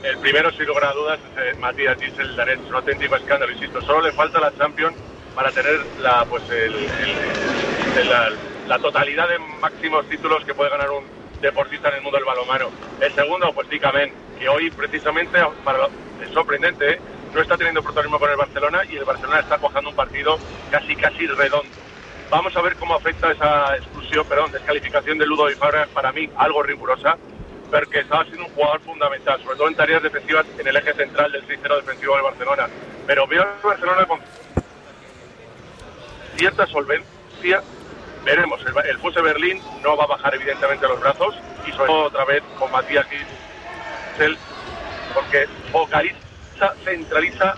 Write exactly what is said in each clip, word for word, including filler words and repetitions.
El primero, sin lugar a dudas, es eh, Matías Gisel Daret, es un auténtico escándalo, insisto. Solo le falta la Champions para tener la, pues, el, el, el, la, la totalidad de máximos títulos que puede ganar un deportista en el mundo del balonmano. El segundo, pues Ticamen, que hoy precisamente, para lo, es sorprendente, ¿eh? no está teniendo protagonismo con el Barcelona y el Barcelona está cojando un partido casi casi redondo. Vamos a ver cómo afecta esa exclusión, perdón, descalificación de Ludovic Fabra, para mí algo rigurosa, porque estaba siendo un jugador fundamental, sobre todo en tareas defensivas en el eje central del seis cero defensivo del Barcelona. Pero veo al Barcelona con cierta solvencia. Veremos, el, el F U S Berlín no va a bajar evidentemente los brazos, y sobre todo otra vez con Matías Gisel, porque focaliza, centraliza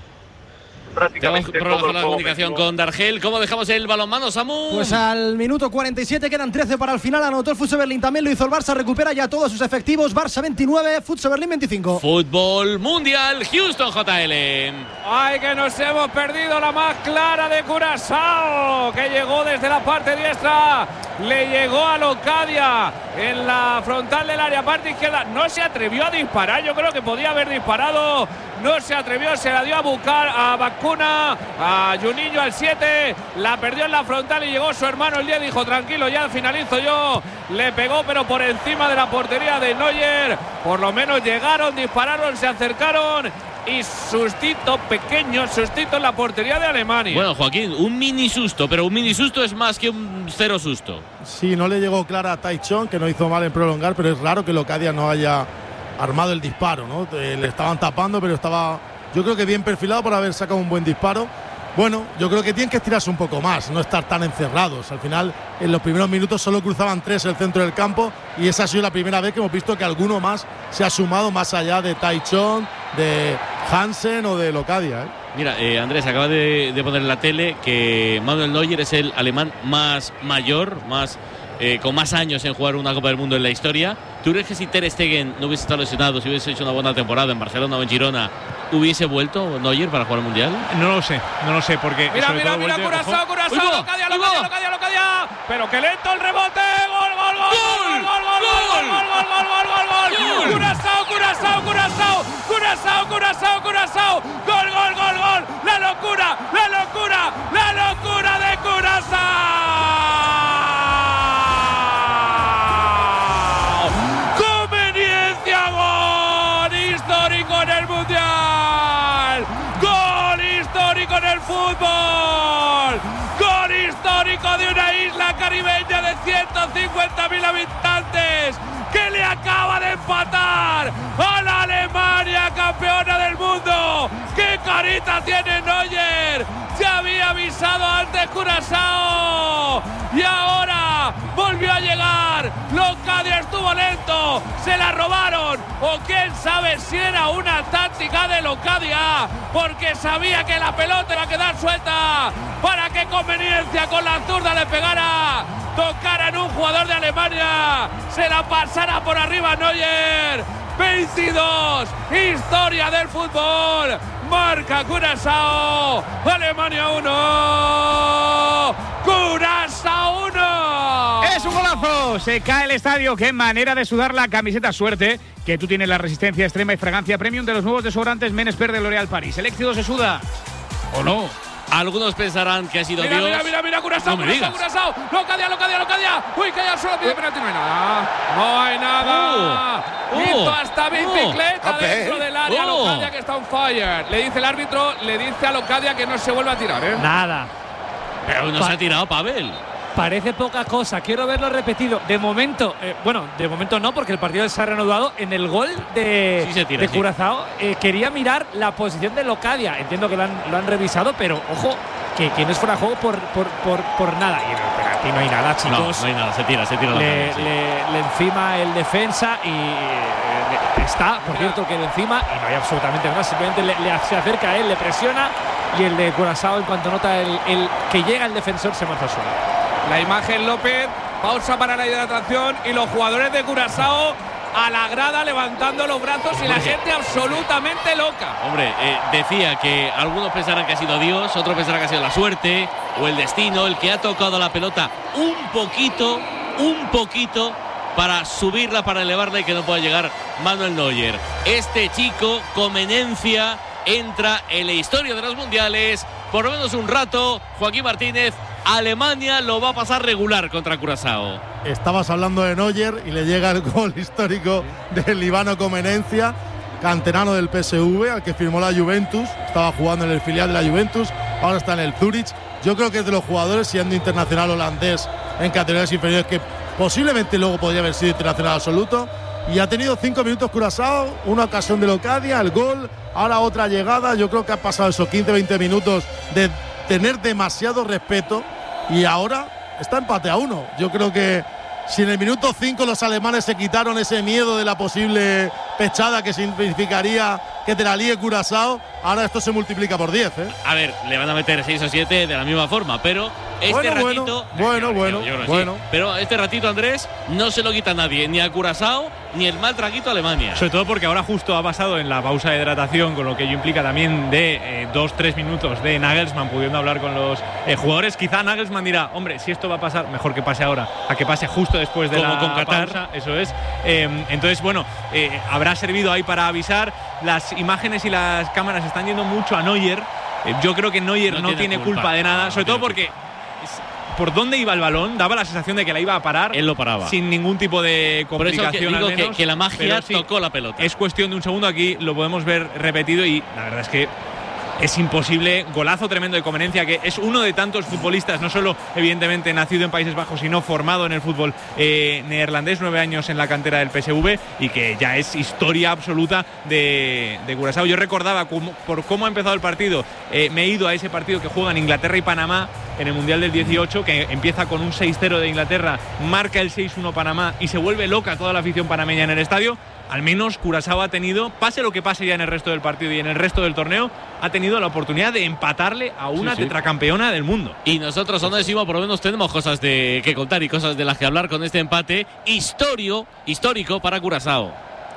prácticamente Tenemos todo la el comunicación con Dargel. ¿Cómo dejamos el balonmano, Samu? Pues al minuto cuarenta y siete, quedan trece para el final. Anotó el F U S Berlín, también lo hizo el Barça. Recupera ya todos sus efectivos. Barça veintinueve, F U S Berlín veinticinco. Fútbol mundial, Houston J L. ¡Ay, que nos hemos perdido la más clara de Curazao! Que llegó desde la parte diestra. Le llegó a Locadia en la frontal del área, parte izquierda. No se atrevió a disparar. Yo creo que podía haber disparado. No se atrevió, se la dio a buscar a Bacuna, a Juninho al siete, la perdió en la frontal y llegó su hermano el diez, dijo tranquilo, ya finalizo yo, le pegó pero por encima de la portería de Neuer. Por lo menos llegaron, dispararon, se acercaron y sustito, pequeño sustito en la portería de Alemania. Bueno, Joaquín, un mini susto, pero un mini susto es más que un cero susto. Sí, no le llegó clara a Taichon, que no hizo mal en prolongar, pero es raro que Locadia no haya armado el disparo, ¿no? Le estaban tapando, pero estaba, yo creo que bien perfilado por haber sacado un buen disparo. Bueno, yo creo que tienen que estirarse un poco más, no estar tan encerrados. Al final, en los primeros minutos solo cruzaban tres el centro del campo, y esa ha sido la primera vez que hemos visto que alguno más se ha sumado más allá de Taichon, de Hansen o de Locadia, ¿eh? Mira, eh, Andrés, acaba de, de poner en la tele que Manuel Neuer es el alemán más mayor, más eh, con más años en jugar una Copa del Mundo en la historia. ¿Tú crees que si Ter Stegen no hubiese estado lesionado, si hubiese hecho una buena temporada en Barcelona o en Girona, hubiese vuelto Neuer para jugar el Mundial? No lo sé, no lo sé, porque… Mira, mira, mira, Curazao, Curazao, Locadia, Locadia, Locadia, Locadia. Pero que lento el rebote. Gol, gol, gol, gol, gol, gol, gol, gol, gol, gol, gol, gol, gol. Curazao, Curazao, Curazao, Curazao, Curazao, Curazao. Gol, gol, gol, gol. La locura, la locura, la locura de Curazao. Fútbol, gol histórico de una isla caribeña de ciento cincuenta mil habitantes que le acaba de empatar a la Alemania campeona del mundo. ¡Qué carita tiene Neuer! Ya había avisado antes Curazao y ahora volvió a llegar. Locadia estuvo lento, se la robaron, o quién sabe si era una táctica de Locadia, porque sabía que la pelota iba a quedar suelta para que conveniencia con la zurda le pegara, tocara en un jugador de Alemania, se la pasara por arriba Neuer. veintidós, historia del fútbol, marca Curazao, Alemania uno, Curazao uno. ¡Es un golazo! Se cae el estadio. ¡Qué manera de sudar la camiseta! Suerte que tú tienes la resistencia extrema y fragancia premium de los nuevos desodorantes Men Expert de L'Oréal Paris. ¿El éxito se suda o no? Algunos pensarán que ha sido mira, Dios. Mira, mira, mira, Curazao, no Curazao, Curazao. Locadia, Locadia, Locadia. Uy, que ya solo pide penalti. No hay nada. No hay nada. Oh, Hizo oh, hasta bicicleta oh, dentro del área. oh. Locadia que está on fire. Le dice el árbitro, le dice a Locadia que no se vuelva a tirar, ¿eh? Nada. Pero no Pa- se ha tirado Pavel. Parece poca cosa, quiero verlo repetido. De momento, eh, bueno, de momento no, porque el partido se ha reanudado. En el gol de, Sí se tira, de sí. Curazao, eh, quería mirar la posición de Locadia. Entiendo que lo han, lo han revisado, pero ojo, que, que no es fuera de juego por, por, por, por nada. Y en el penalti no hay nada, No, chicos. no hay nada, se tira, se tira la le, mano, sí. le, le encima el defensa y eh, está, por cierto, que le encima y no hay absolutamente nada. Simplemente le, le se acerca a él, le presiona y el de Curazao, en cuanto nota el, el que llega el defensor, se marcha al suelo. La imagen López, pausa para la hidratación y los jugadores de Curazao a la grada levantando los brazos y la gente absolutamente loca. Hombre, eh, decía que algunos pensarán que ha sido Dios, otros pensarán que ha sido la suerte o el destino, el que ha tocado la pelota un poquito, un poquito para subirla, para elevarla y que no pueda llegar Manuel Neuer. Este chico con eminencia entra en la historia de los mundiales por lo menos un rato. Joaquín Martínez, Alemania lo va a pasar regular contra Curazao. Estabas hablando de Neuer y le llega el gol histórico del Ivano Comenencia, canterano del P S V, al que firmó la Juventus. Estaba jugando en el filial de la Juventus, ahora está en el Zurich. Yo creo que es de los jugadores, siendo internacional holandés en categorías inferiores, que posiblemente luego podría haber sido internacional absoluto. Y ha tenido cinco minutos Curazao, una ocasión de Locadia, el gol, ahora otra llegada. Yo creo que ha pasado esos quince veinte minutos de tener demasiado respeto y ahora está empate a uno. Yo creo que si en el minuto cinco los alemanes se quitaron ese miedo de la posible pechada que significaría que te la líe Curazao, ahora esto se multiplica por diez, ¿eh? A ver, le van a meter seis o siete de la misma forma, pero este bueno, ratito… Bueno, bueno, yo, yo, yo bueno. Sí, pero este ratito, Andrés, no se lo quita nadie, ni a Curazao, ni el mal traguito a Alemania. Sobre todo porque ahora justo ha pasado en la pausa de hidratación, con lo que ello implica también de eh, dos, tres minutos de Nagelsmann pudiendo hablar con los eh, jugadores. Quizá Nagelsmann dirá, hombre, si esto va a pasar, mejor que pase ahora, a que pase justo después de Como la con Qatar. pausa. Eso es. Eh, entonces, bueno, eh, habrá servido ahí para avisar. Las imágenes y las cámaras están yendo mucho a Neuer. Eh, yo creo que Neuer no, no tiene, tiene culpa, culpa de nada, no, sobre no todo porque por dónde iba el balón daba la sensación de que la iba a parar. Él lo paraba sin ningún tipo de Por eso complicación. que digo al menos, que, que la magia sí, tocó la pelota. es cuestión de un segundo, aquí lo podemos ver repetido y la verdad es que es imposible. Golazo tremendo de Comenencia, que es uno de tantos futbolistas, no solo evidentemente nacido en Países Bajos, sino formado en el fútbol eh, neerlandés, nueve años en la cantera del P S V y que ya es historia absoluta de, de Curazao. Yo recordaba cómo, por cómo ha empezado el partido, eh, me he ido a ese partido que juegan Inglaterra y Panamá en el Mundial del dieciocho, que empieza con un seis cero de Inglaterra, marca el seis uno Panamá y se vuelve loca toda la afición panameña en el estadio. Al menos Curazao ha tenido, pase lo que pase ya en el resto del partido y en el resto del torneo, ha tenido la oportunidad de empatarle a una Sí, sí. tetracampeona del mundo. Y nosotros, Onésimo, por lo menos tenemos cosas de que contar y cosas de las que hablar con este empate historio, histórico para Curazao.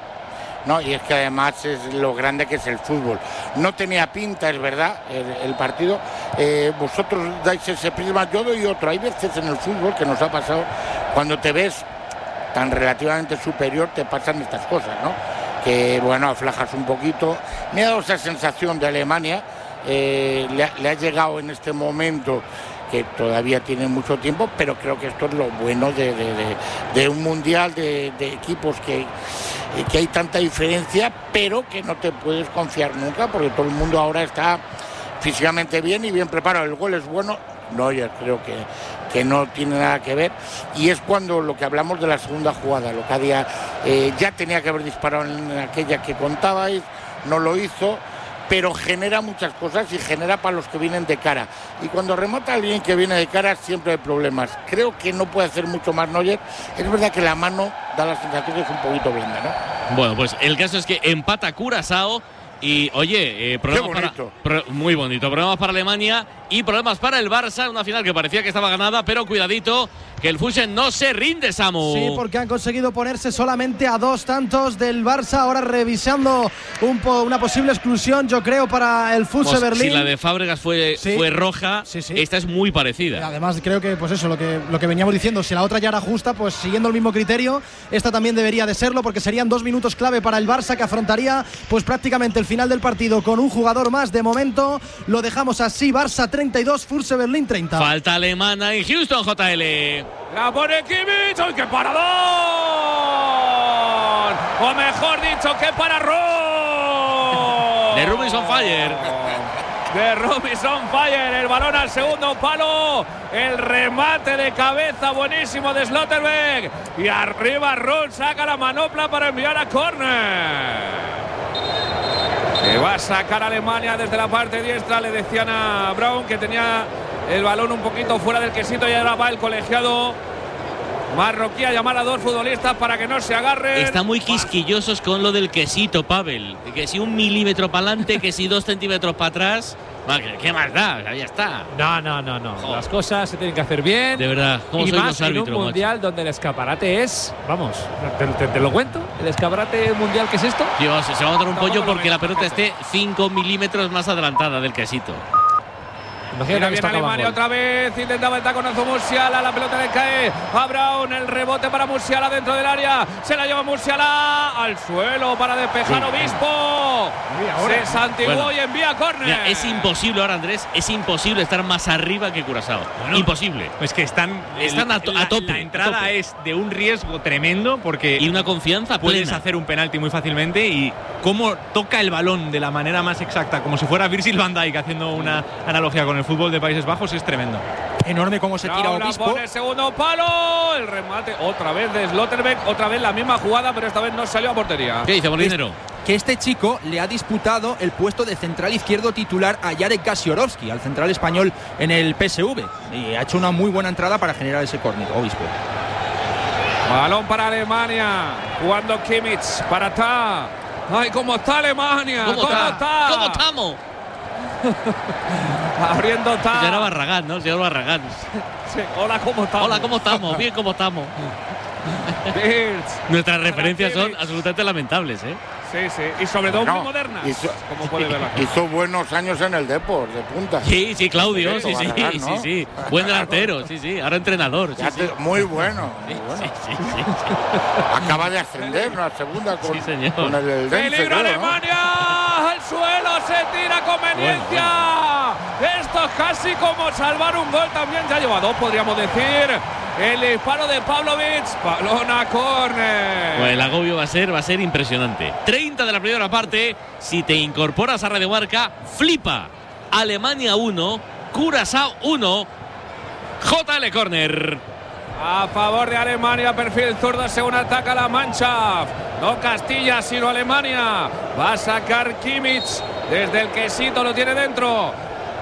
No, y es que además es lo grande que es el fútbol. No tenía pinta, es verdad, el, el partido. Eh, vosotros dais ese prisma, yo doy otro. Hay veces en el fútbol que nos ha pasado, cuando te ves tan relativamente superior, te pasan estas cosas, ¿no? Que, bueno, aflajas un poquito. Me ha dado esa sensación de Alemania. Eh, le, ha, le ha llegado en este momento, que todavía tiene mucho tiempo, pero creo que esto es lo bueno de, de, de, de un mundial de, de equipos que, que hay tanta diferencia, pero que no te puedes confiar nunca, porque todo el mundo ahora está físicamente bien y bien preparado. El gol es bueno. No, yo creo que, que no tiene nada que ver, y es cuando lo que hablamos de la segunda jugada. Locadia eh, ya tenía que haber disparado en aquella que contabais, no lo hizo, pero genera muchas cosas y genera para los que vienen de cara, y cuando remata alguien que viene de cara siempre hay problemas. Creo que no puede hacer mucho más Neuer. Es verdad que la mano da la sensación que es un poquito blanda, ¿no? Bueno, pues el caso es que empata Curazao. Y oye, eh, problemas Qué bonito. para, pro, muy bonito, problemas para Alemania y problemas para el Barça, una final que parecía que estaba ganada, pero cuidadito, que el Fusen no se rinde, Samu. Sí, porque han conseguido ponerse solamente a dos tantos del Barça, ahora revisando un po una posible exclusión, yo creo, para el Fusen Pues, Berlín. si la de Fábregas fue, Sí. fue roja, Sí, sí. esta es muy parecida. Además, creo que, pues eso, lo que, lo que veníamos diciendo, si la otra ya era justa, pues siguiendo el mismo criterio, esta también debería de serlo, porque serían dos minutos clave para el Barça, que afrontaría pues prácticamente el final del partido con un jugador más. De momento lo dejamos así: Barça treinta y dos, Furse Berlín treinta. Falta alemana en Houston, J L. La pone Kimmich. ¡Ay, qué paradón! O mejor dicho, qué pararrón. De Robinson Fire. De Robinson Fire, el balón al segundo palo, el remate de cabeza buenísimo de Slotterbeck, y arriba Ron saca la manopla para enviar a córner. Se va a sacar Alemania desde la parte diestra. Le decían a Brown que tenía el balón un poquito fuera del quesito, y ahora va el colegiado marroquí a llamar a dos futbolistas para que no se agarren. Están muy quisquillosos con lo del quesito, Pavel. Que si un milímetro para adelante, que si dos centímetros para atrás. ¿Qué más da? Ya está. No, no, no, no. Joder. Las cosas se tienen que hacer bien. De verdad, ¿cómo y sois más los en árbitros, un macho? mundial donde el escaparate es, vamos, te, te- te lo cuento, el escaparate mundial que es esto. Dios, se va a matar un Tampoco pollo lo porque veo, la pelota tampoco. esté cinco milímetros más adelantada del quesito. Imagínate que Viene tocaba Alemania gol. otra vez, intentaba el taconazo Musiala, la pelota le cae a Brown, el rebote para Musiala dentro del área, se la lleva Musiala al suelo para despejar Obispo, se santiguó Bueno. y envía córner. Mira, es imposible ahora, Andrés, es imposible estar más arriba que Curazao. Bueno, imposible. Pues que están, Están a to- la, a tope, La entrada a tope. es de un riesgo tremendo porque Y una confianza puedes plena. hacer un penalti muy fácilmente y cómo toca el balón de la manera más exacta, como si fuera Virgil van Dijk, haciendo una analogía con el fútbol de Países Bajos, es tremendo. Enorme cómo se tira Ahora Obispo. pone el segundo palo, el remate otra vez de Slotterbeck, otra vez la misma jugada, pero esta vez no salió a portería. ¿Qué dice Molinero? Que este chico le ha disputado el puesto de central izquierdo titular a Jarek Kasiorovski, al central español en el P S V. Y ha hecho una muy buena entrada para generar ese córner, Obispo. Balón para Alemania, jugando Kimmich para Ta. Ay, cómo está Alemania, ¿Cómo, cómo, está? está, ¿Cómo estamos? abriendo Ta. Señora Barragán, ¿no? Señor Barragán. Sí, hola, cómo estamos. Hola, ¿cómo estamos? Bien, ¿cómo estamos? Birds. Nuestras referencias son Kimmich. absolutamente lamentables, ¿eh? Sí, sí, y sobre todo No, muy modernas, hizo, como puede ver la hizo buenos años en el Depor, de punta. Sí, sí, Claudio, sí, sí, Barragán, sí, ¿no? sí. Buen delantero, sí, sí. Ahora entrenador, sí, Ya sí. te- muy bueno. Muy Sí, bueno. sí, sí, sí. Acaba de ascender ¿no? a segunda con, Sí, señor. con el, el Dense, ¡Peligro creo, ¿no? Alemania! ¡Al suelo! ¡Se tira conveniencia! Esto es casi como salvar un gol también. Ya lleva dos, podríamos decir. El disparo de Pavlovic. Balón a córner. Pues el agobio va a ser, va a ser impresionante. treinta de la primera parte. Si te incorporas a Radio Marca, flipa. Alemania uno, Curazao uno. J L Corner. A favor de Alemania, perfil zurdo según ataca la Mannschaft. No Castilla, sino Alemania. Va a sacar Kimmich desde el quesito, lo tiene dentro.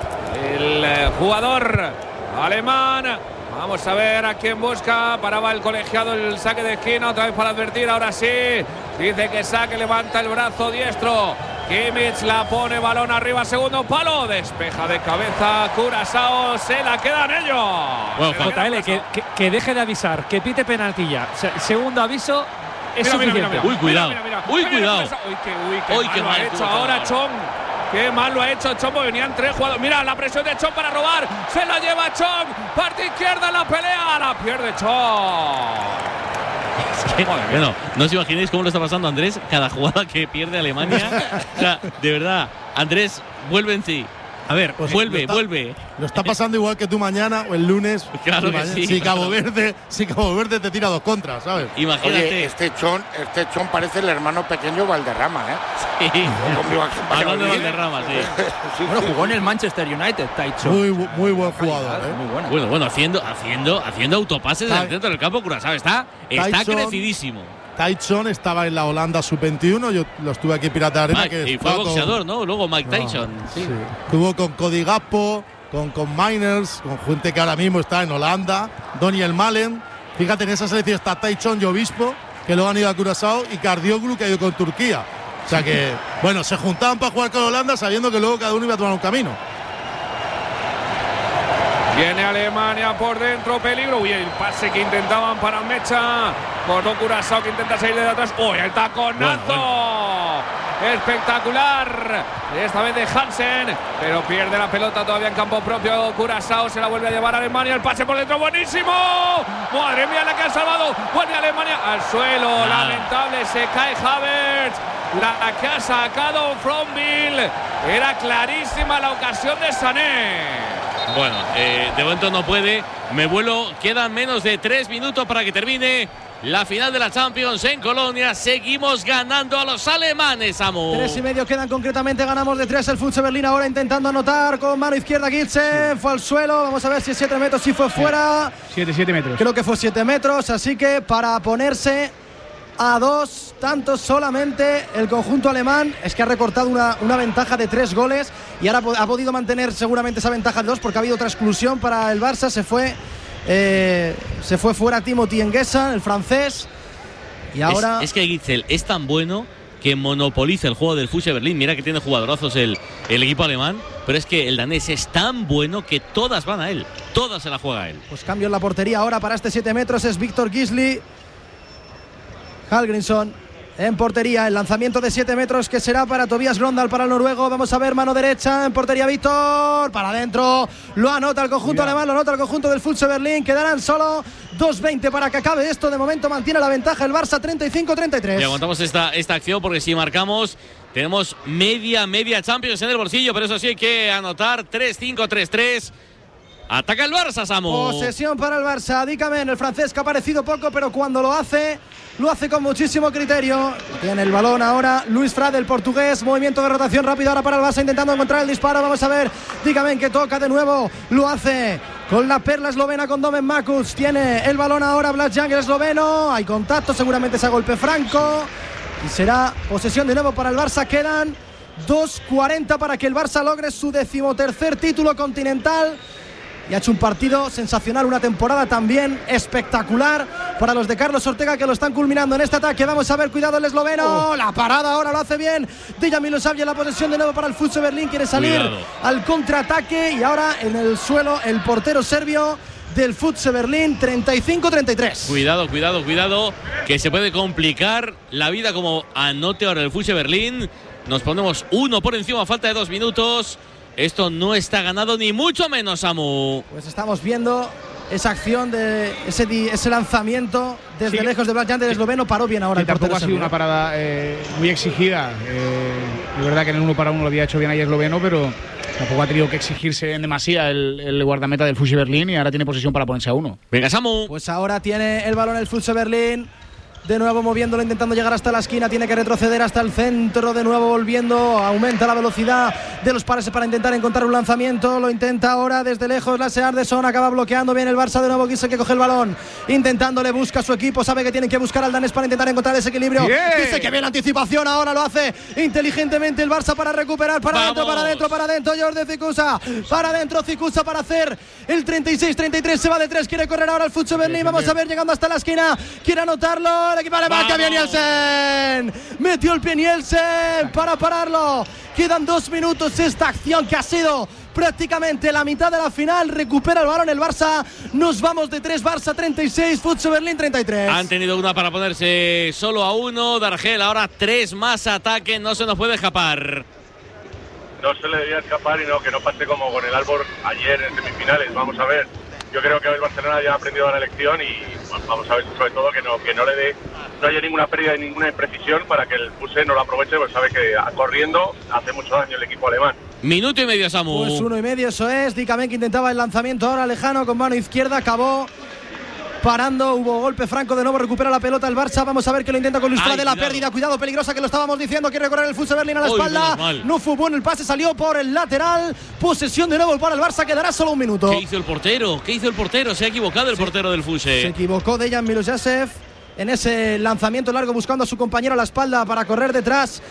El eh, jugador alemán. Vamos a ver a quién busca. Paraba el colegiado el saque de esquina, otra vez para advertir. Ahora sí. Dice que saque, levanta el brazo diestro. Kimmich la pone, balón arriba, segundo palo. Despeja de cabeza Curazao, se la quedan ellos. Bueno, Se la Juan, quedan J L, que, que, que deje de avisar, que pite penalti ya. O sea, segundo aviso es Mira, mira, suficiente. mira, mira. Uy, cuidado. Mira, mira, mira. Uy, Mira, mira, cuidado. mira, Uy, qué, uy, qué Uy, mal qué lo mal ha estuvo hecho ahora ahora. Chong. Qué mal lo ha hecho Chong, porque venían tres jugadores. Mira la presión de Chong para robar. Se la lleva Chong. Parte izquierda, la pelea. La pierde Chong. Es que, bueno, no os imagináis cómo lo está pasando Andrés cada jugada que pierde Alemania. O sea, de verdad, Andrés, vuelve en sí. A ver, Pues vuelve, lo está- vuelve. Lo está pasando igual que tú mañana o el lunes. Claro Si que mañana- sí, Si claro. Cabo Verde, si Cabo Verde te tira dos contras, ¿sabes? Imagínate. Oye, este chon, este chon parece el hermano pequeño Valderrama, ¿eh? Sí. Conmigo aquí en Hablando de Valladolid. Valderrama, sí. Sí, Bueno, sí. jugó en el Manchester United, Taicho. Muy, bu- muy buen jugador, ¿eh? Muy buena. Bueno, bueno, haciendo, haciendo, haciendo autopases Tai- del centro del campo, Curazao está, está Tyson- crecidísimo. Tyson estaba en la Holanda sub veintiuno, yo lo estuve aquí en Pirata Arena. Mike, que y fue estaba con- boxeador, ¿no? Luego Mike Tyson. Sí. Estuvo con Cody Gakpo, con, con Miners, con gente que ahora mismo está en Holanda, Daniel Malen. Fíjate, en esa selección está Tyson y Obispo, que luego han ido a Curazao, y Cardioglu, que ha ido con Turquía. O sea que, bueno, se juntaban para jugar con Holanda sabiendo que luego cada uno iba a tomar un camino. Viene Alemania por dentro, peligro. Uy, el pase que intentaban para Mecha. Cortó Curazao que intenta salir de atrás. Uy, el taconazo. Bueno, Espectacular. Esta vez de Hansen, pero pierde la pelota todavía en campo propio. Curazao se la vuelve a llevar a Alemania. El pase por dentro, buenísimo. Madre mía, la que ha salvado. Vuelve Alemania al suelo. Nada. Lamentable, se cae Havertz. La que ha sacado Frombil. Era clarísima la ocasión de Sané. Bueno, eh, de momento no puede. Me vuelo. Quedan menos de tres minutos para que termine la final de la Champions en Colonia. Seguimos ganando a los alemanes, amo. Tres y medio quedan concretamente, ganamos de tres el Futse Berlín ahora intentando anotar con mano izquierda Gilsen, fue al suelo, vamos a ver si es siete metros, si fue fuera, siete, siete metros. creo que fue siete metros, así que para ponerse a dos tantos solamente el conjunto alemán, es que ha recortado una, una ventaja de tres goles y ahora ha podido mantener seguramente esa ventaja de dos porque ha habido otra exclusión para el Barça, se fue eh, se fue fuera Timothy Nguesa, el francés, y ahora Es, es que Gitzel es tan bueno que monopoliza el juego del Futse Berlín. Mira que tiene jugadorazos el, el equipo alemán, pero es que el danés es tan bueno que todas van a él, todas se la juega a él. pues cambio en la portería ahora para este siete metros, es Víctor Gisli, Hallgrímsson en portería. El lanzamiento de siete metros que será para Tobias Grondal, para el noruego. Vamos a ver, mano derecha en portería, Víctor, para adentro, lo anota el conjunto alemán, lo anota el conjunto del F C Berlín. Quedarán solo dos veinte para que acabe esto. De momento mantiene la ventaja el Barça, treinta y cinco treinta y tres. Y aguantamos esta, esta acción porque si marcamos tenemos media, media Champions en el bolsillo, pero eso sí hay que anotar. Tres cinco tres tres. Ataca el Barça, Samu. Posesión para el Barça. Dígame, el francés que ha aparecido poco, pero cuando lo hace, lo hace con muchísimo criterio. Tiene el balón ahora Luis Frade, el portugués. Movimiento de rotación rápido ahora para el Barça, intentando encontrar el disparo. Vamos a ver, dígame que toca de nuevo. Lo hace con la perla eslovena, con Domen Makuc. Tiene el balón ahora Blaž Jan, el esloveno. Hay contacto, seguramente ese golpe franco. Y será posesión de nuevo para el Barça. Quedan dos cuarenta para que el Barça logre su decimotercer título continental. Y ha hecho un partido sensacional, una temporada también espectacular para los de Carlos Ortega, que lo están culminando en este ataque. Vamos a ver, cuidado el esloveno, oh. La parada ahora lo hace bien Dejan Milosavljević, la posesión de nuevo para el F C Berlín, quiere salir cuidado al contraataque y ahora en el suelo el portero serbio del F C Berlín, treinta y cinco treinta y tres. Cuidado, cuidado, cuidado, que se puede complicar la vida como anote ahora el F C Berlín. Nos ponemos uno por encima a falta de dos minutos. Esto no está ganado ni mucho menos, Samu. Pues estamos viendo esa acción de ese, ese lanzamiento desde sí, lejos de Blaž Jan, del esloveno. Paró bien ahora. Sí, el tampoco ha sido una parada eh, muy exigida. Eh, es verdad que en el uno para uno lo había hecho bien ahí esloveno, pero tampoco ha tenido que exigirse en demasía el, el guardameta del F C Berlín y ahora tiene posesión para ponerse a uno. Venga, Samu. Pues ahora tiene el balón el F C Berlín. De nuevo moviéndolo, intentando llegar hasta la esquina. Tiene que retroceder hasta el centro. De nuevo volviendo. Aumenta la velocidad de los pares para intentar encontrar un lanzamiento. Lo intenta ahora desde lejos Lasse Arneson. Acaba bloqueando bien el Barça. De nuevo Gise, que coge el balón. Intentándole, busca a su equipo. Sabe que tienen que buscar al danés para intentar encontrar ese equilibrio. Gise, que bien la anticipación. Ahora lo hace inteligentemente el Barça para recuperar. Para adentro, para adentro, para adentro. Jordi Cicusa. Para adentro Cicusa para hacer el treinta y seis treinta y tres. Se va de tres. Quiere correr ahora el F C Berlín. Vamos a ver, llegando hasta la esquina. Quiere anotarlo. El equipo alemán, que bien Nielsen. Metió el pie Nielsen para pararlo. Quedan dos minutos. Esta acción que ha sido prácticamente la mitad de la final. Recupera el balón el Barça. Nos vamos de tres. Barça treinta y seis, F C Berlín treinta y tres. Han tenido una para ponerse solo a uno. Dargel, ahora tres más ataque. No se nos puede escapar. No se le debía escapar y no, que no pase como con el Aalborg ayer en semifinales. Vamos a ver. Yo creo que el Barcelona ya ha aprendido la lección y vamos a ver sobre todo que no, que no le dé, no haya ninguna pérdida y ninguna imprecisión para que el Puse no lo aproveche, pues sabe que corriendo hace mucho daño el equipo alemán. Minuto y medio, Samu. Pues uno y medio, eso es. Dicamente que intentaba el lanzamiento ahora lejano con mano izquierda, acabó parando, hubo golpe franco, de nuevo recupera la pelota el Barça. Vamos a ver que lo intenta con Luis Frade, la pérdida, cuidado, peligrosa, que lo estábamos diciendo, quiere correr el F C Berlín a la Uy, espalda, no fue bueno el pase, salió por el lateral, posesión de nuevo para el Barça, quedará solo un minuto. ¿Qué hizo el portero? ¿Qué hizo el portero? Se ha equivocado el sí. portero del F C. Se equivocó Dejan Milosavljević en ese lanzamiento largo, buscando a su compañero a la espalda para correr detrás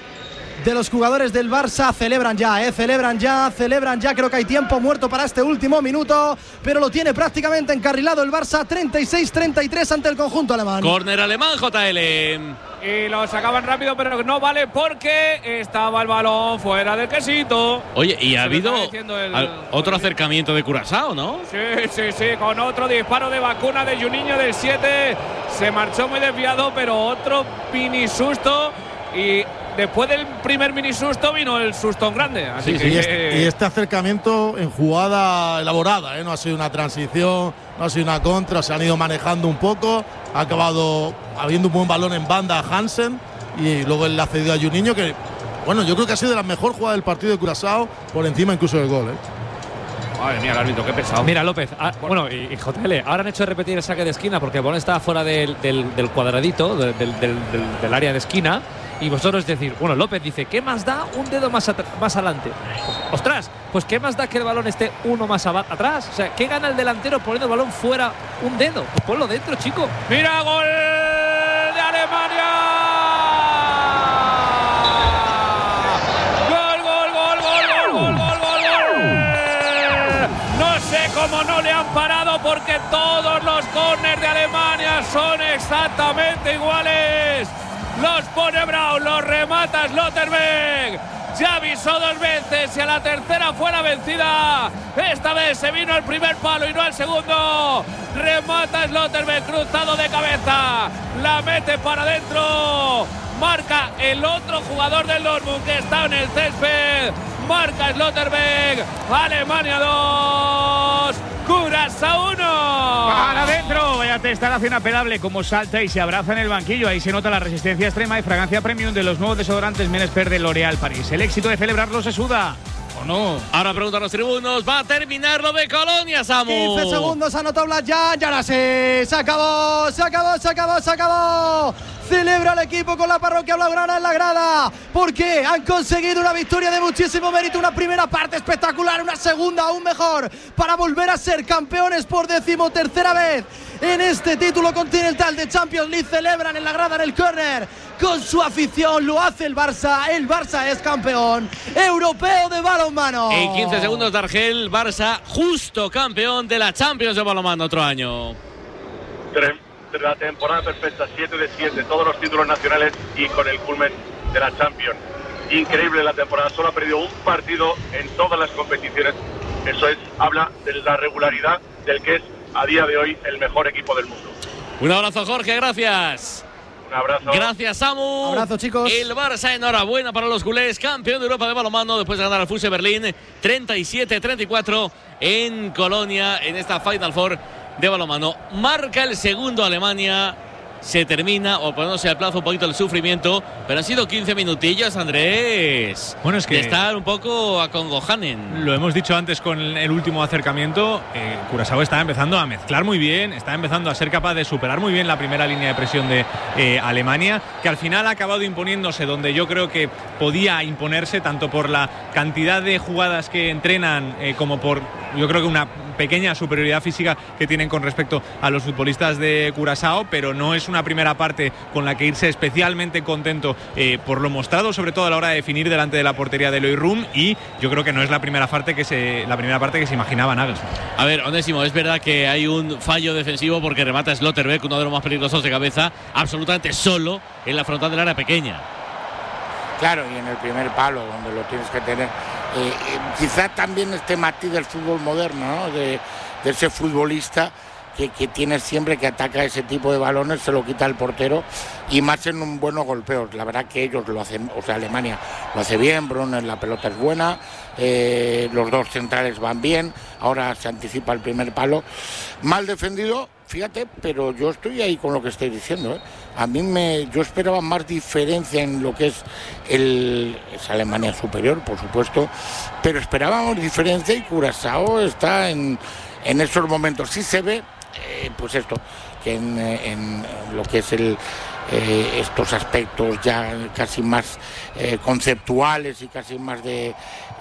de los jugadores del Barça. Celebran ya, eh, celebran ya, celebran ya. Creo que hay tiempo muerto para este último minuto, pero lo tiene prácticamente encarrilado el Barça. treinta y seis treinta y tres ante el conjunto alemán. Córner alemán, J L. Y lo sacaban rápido, pero no vale porque estaba el balón fuera del quesito. Oye, y ha habido el... otro acercamiento de Curazao, ¿no? Sí, sí, sí, con otro disparo de vacuna de Juninho del siete. Se marchó muy desviado, pero otro mini susto. Y después del primer mini susto vino el susto en grande. Así sí, que... sí, y, este, y este acercamiento en jugada elaborada, ¿eh? No ha sido una transición, no ha sido una contra, se han ido manejando un poco, ha acabado habiendo un buen balón en banda a Hansen y luego él le ha cedido a Juninho, que bueno, yo creo que ha sido de la mejor jugada del partido de Curazao, por encima incluso del gol, ¿eh? Madre mía, el árbitro, qué pesado. Mira, López, ah, bueno, y, y J L, ahora han hecho repetir el saque de esquina porque el balón está fuera del, del, del cuadradito, del, del, del, del área de esquina. Y vosotros decir, bueno, López dice, ¿qué más da un dedo más, más adelante? Pues, ostras, pues ¿qué más da que el balón esté uno más atrás? O sea, ¿qué gana el delantero poniendo el balón fuera un dedo? Pues ponlo dentro, chico. ¡Mira, gol de Alemania! ¡Gol, gol, gol, gol, gol, gol, gol, gol! No sé cómo no le han parado porque todos los córners de Alemania son exactamente iguales. Los pone Braun, los remata Slotterbeck. Ya avisó dos veces y a la tercera fue la vencida. Esta vez se vino al primer palo y no al segundo. Remata Slotterbeck, cruzado de cabeza. La mete para adentro. Marca el otro jugador del Dortmund que está en el césped. Marca Slotterbeck. Alemania dos. Curazao uno. ¡Para adentro! Vaya instalación apelable, como salta y se abraza en el banquillo. Ahí se nota la resistencia extrema y fragancia premium de los nuevos desodorantes Men Expert de L'Oréal París. El éxito de celebrarlo se suda. ¿O no? Ahora preguntan los tribunos. ¿Va a terminar lo de Colonia, Samu? quince segundos, anotó Blasjan. Y ahora sí. Se acabó, se acabó, se acabó, se acabó. Celebra el equipo con la parroquia blaugrana en la grada, porque han conseguido una victoria de muchísimo mérito, una primera parte espectacular, una segunda aún mejor, para volver a ser campeones por decimotercera vez en este título continental de Champions League. Celebran en la grada, en el córner, con su afición. Lo hace el Barça. El Barça es campeón europeo de balonmano. En quince segundos de Argel, Barça justo campeón de la Champions de balonmano otro año. La temporada perfecta, siete de siete, todos los títulos nacionales y con el culmen de la Champions. Increíble la temporada, solo ha perdido un partido en todas las competiciones. Eso es, habla de la regularidad del que es a día de hoy el mejor equipo del mundo. Un abrazo, Jorge, gracias. Un abrazo. Gracias, Samu. Abrazo, chicos. El Barça, enhorabuena para los culés, campeón de Europa de balonmano después de ganar al F U S Berlín treinta y siete a treinta y cuatro en Colonia en esta Final Four de balonmano. Marca el segundo Alemania. Se termina, o poniéndose al plazo un poquito el sufrimiento, pero han sido quince minutillos, Andrés. Bueno, es que de estar un poco a Congojanen. Lo hemos dicho antes con el último acercamiento. eh, Curazao está empezando a mezclar muy bien, está empezando a ser capaz de superar muy bien la primera línea de presión de eh, Alemania, que al final ha acabado imponiéndose donde yo creo que podía imponerse, tanto por la cantidad de jugadas que entrenan eh, como por, yo creo que una pequeña superioridad física que tienen con respecto a los futbolistas de Curazao, pero no es una primera parte con la que irse especialmente contento eh, por lo mostrado, sobre todo a la hora de definir delante de la portería de Loïc Rum, y yo creo que no es la primera parte que se la primera parte que se imaginaba Nagelsmann. A ver, Onésimo, es verdad que hay un fallo defensivo porque remata Slotterbeck, uno de los más peligrosos de cabeza, absolutamente solo en la frontal del área pequeña. Claro, y en el primer palo, donde lo tienes que tener. Eh, eh, quizá también este matiz del fútbol moderno, ¿no? de, de ese futbolista que, que tiene siempre, que ataca ese tipo de balones, se lo quita el portero, y más en un buenos golpeos. La verdad que ellos lo hacen, o sea, Alemania lo hace bien, Brunner, la pelota es buena, eh, los dos centrales van bien, ahora se anticipa el primer palo. Mal defendido, fíjate, pero yo estoy ahí con lo que estoy diciendo, ¿eh? A mí me, yo esperaba más diferencia en lo que es el es Alemania superior, por supuesto, pero esperábamos diferencia, y Curazao está en, en esos momentos. Sí se ve, eh, pues esto, que en, en lo que es el eh, estos aspectos ya casi más eh, conceptuales y casi más de,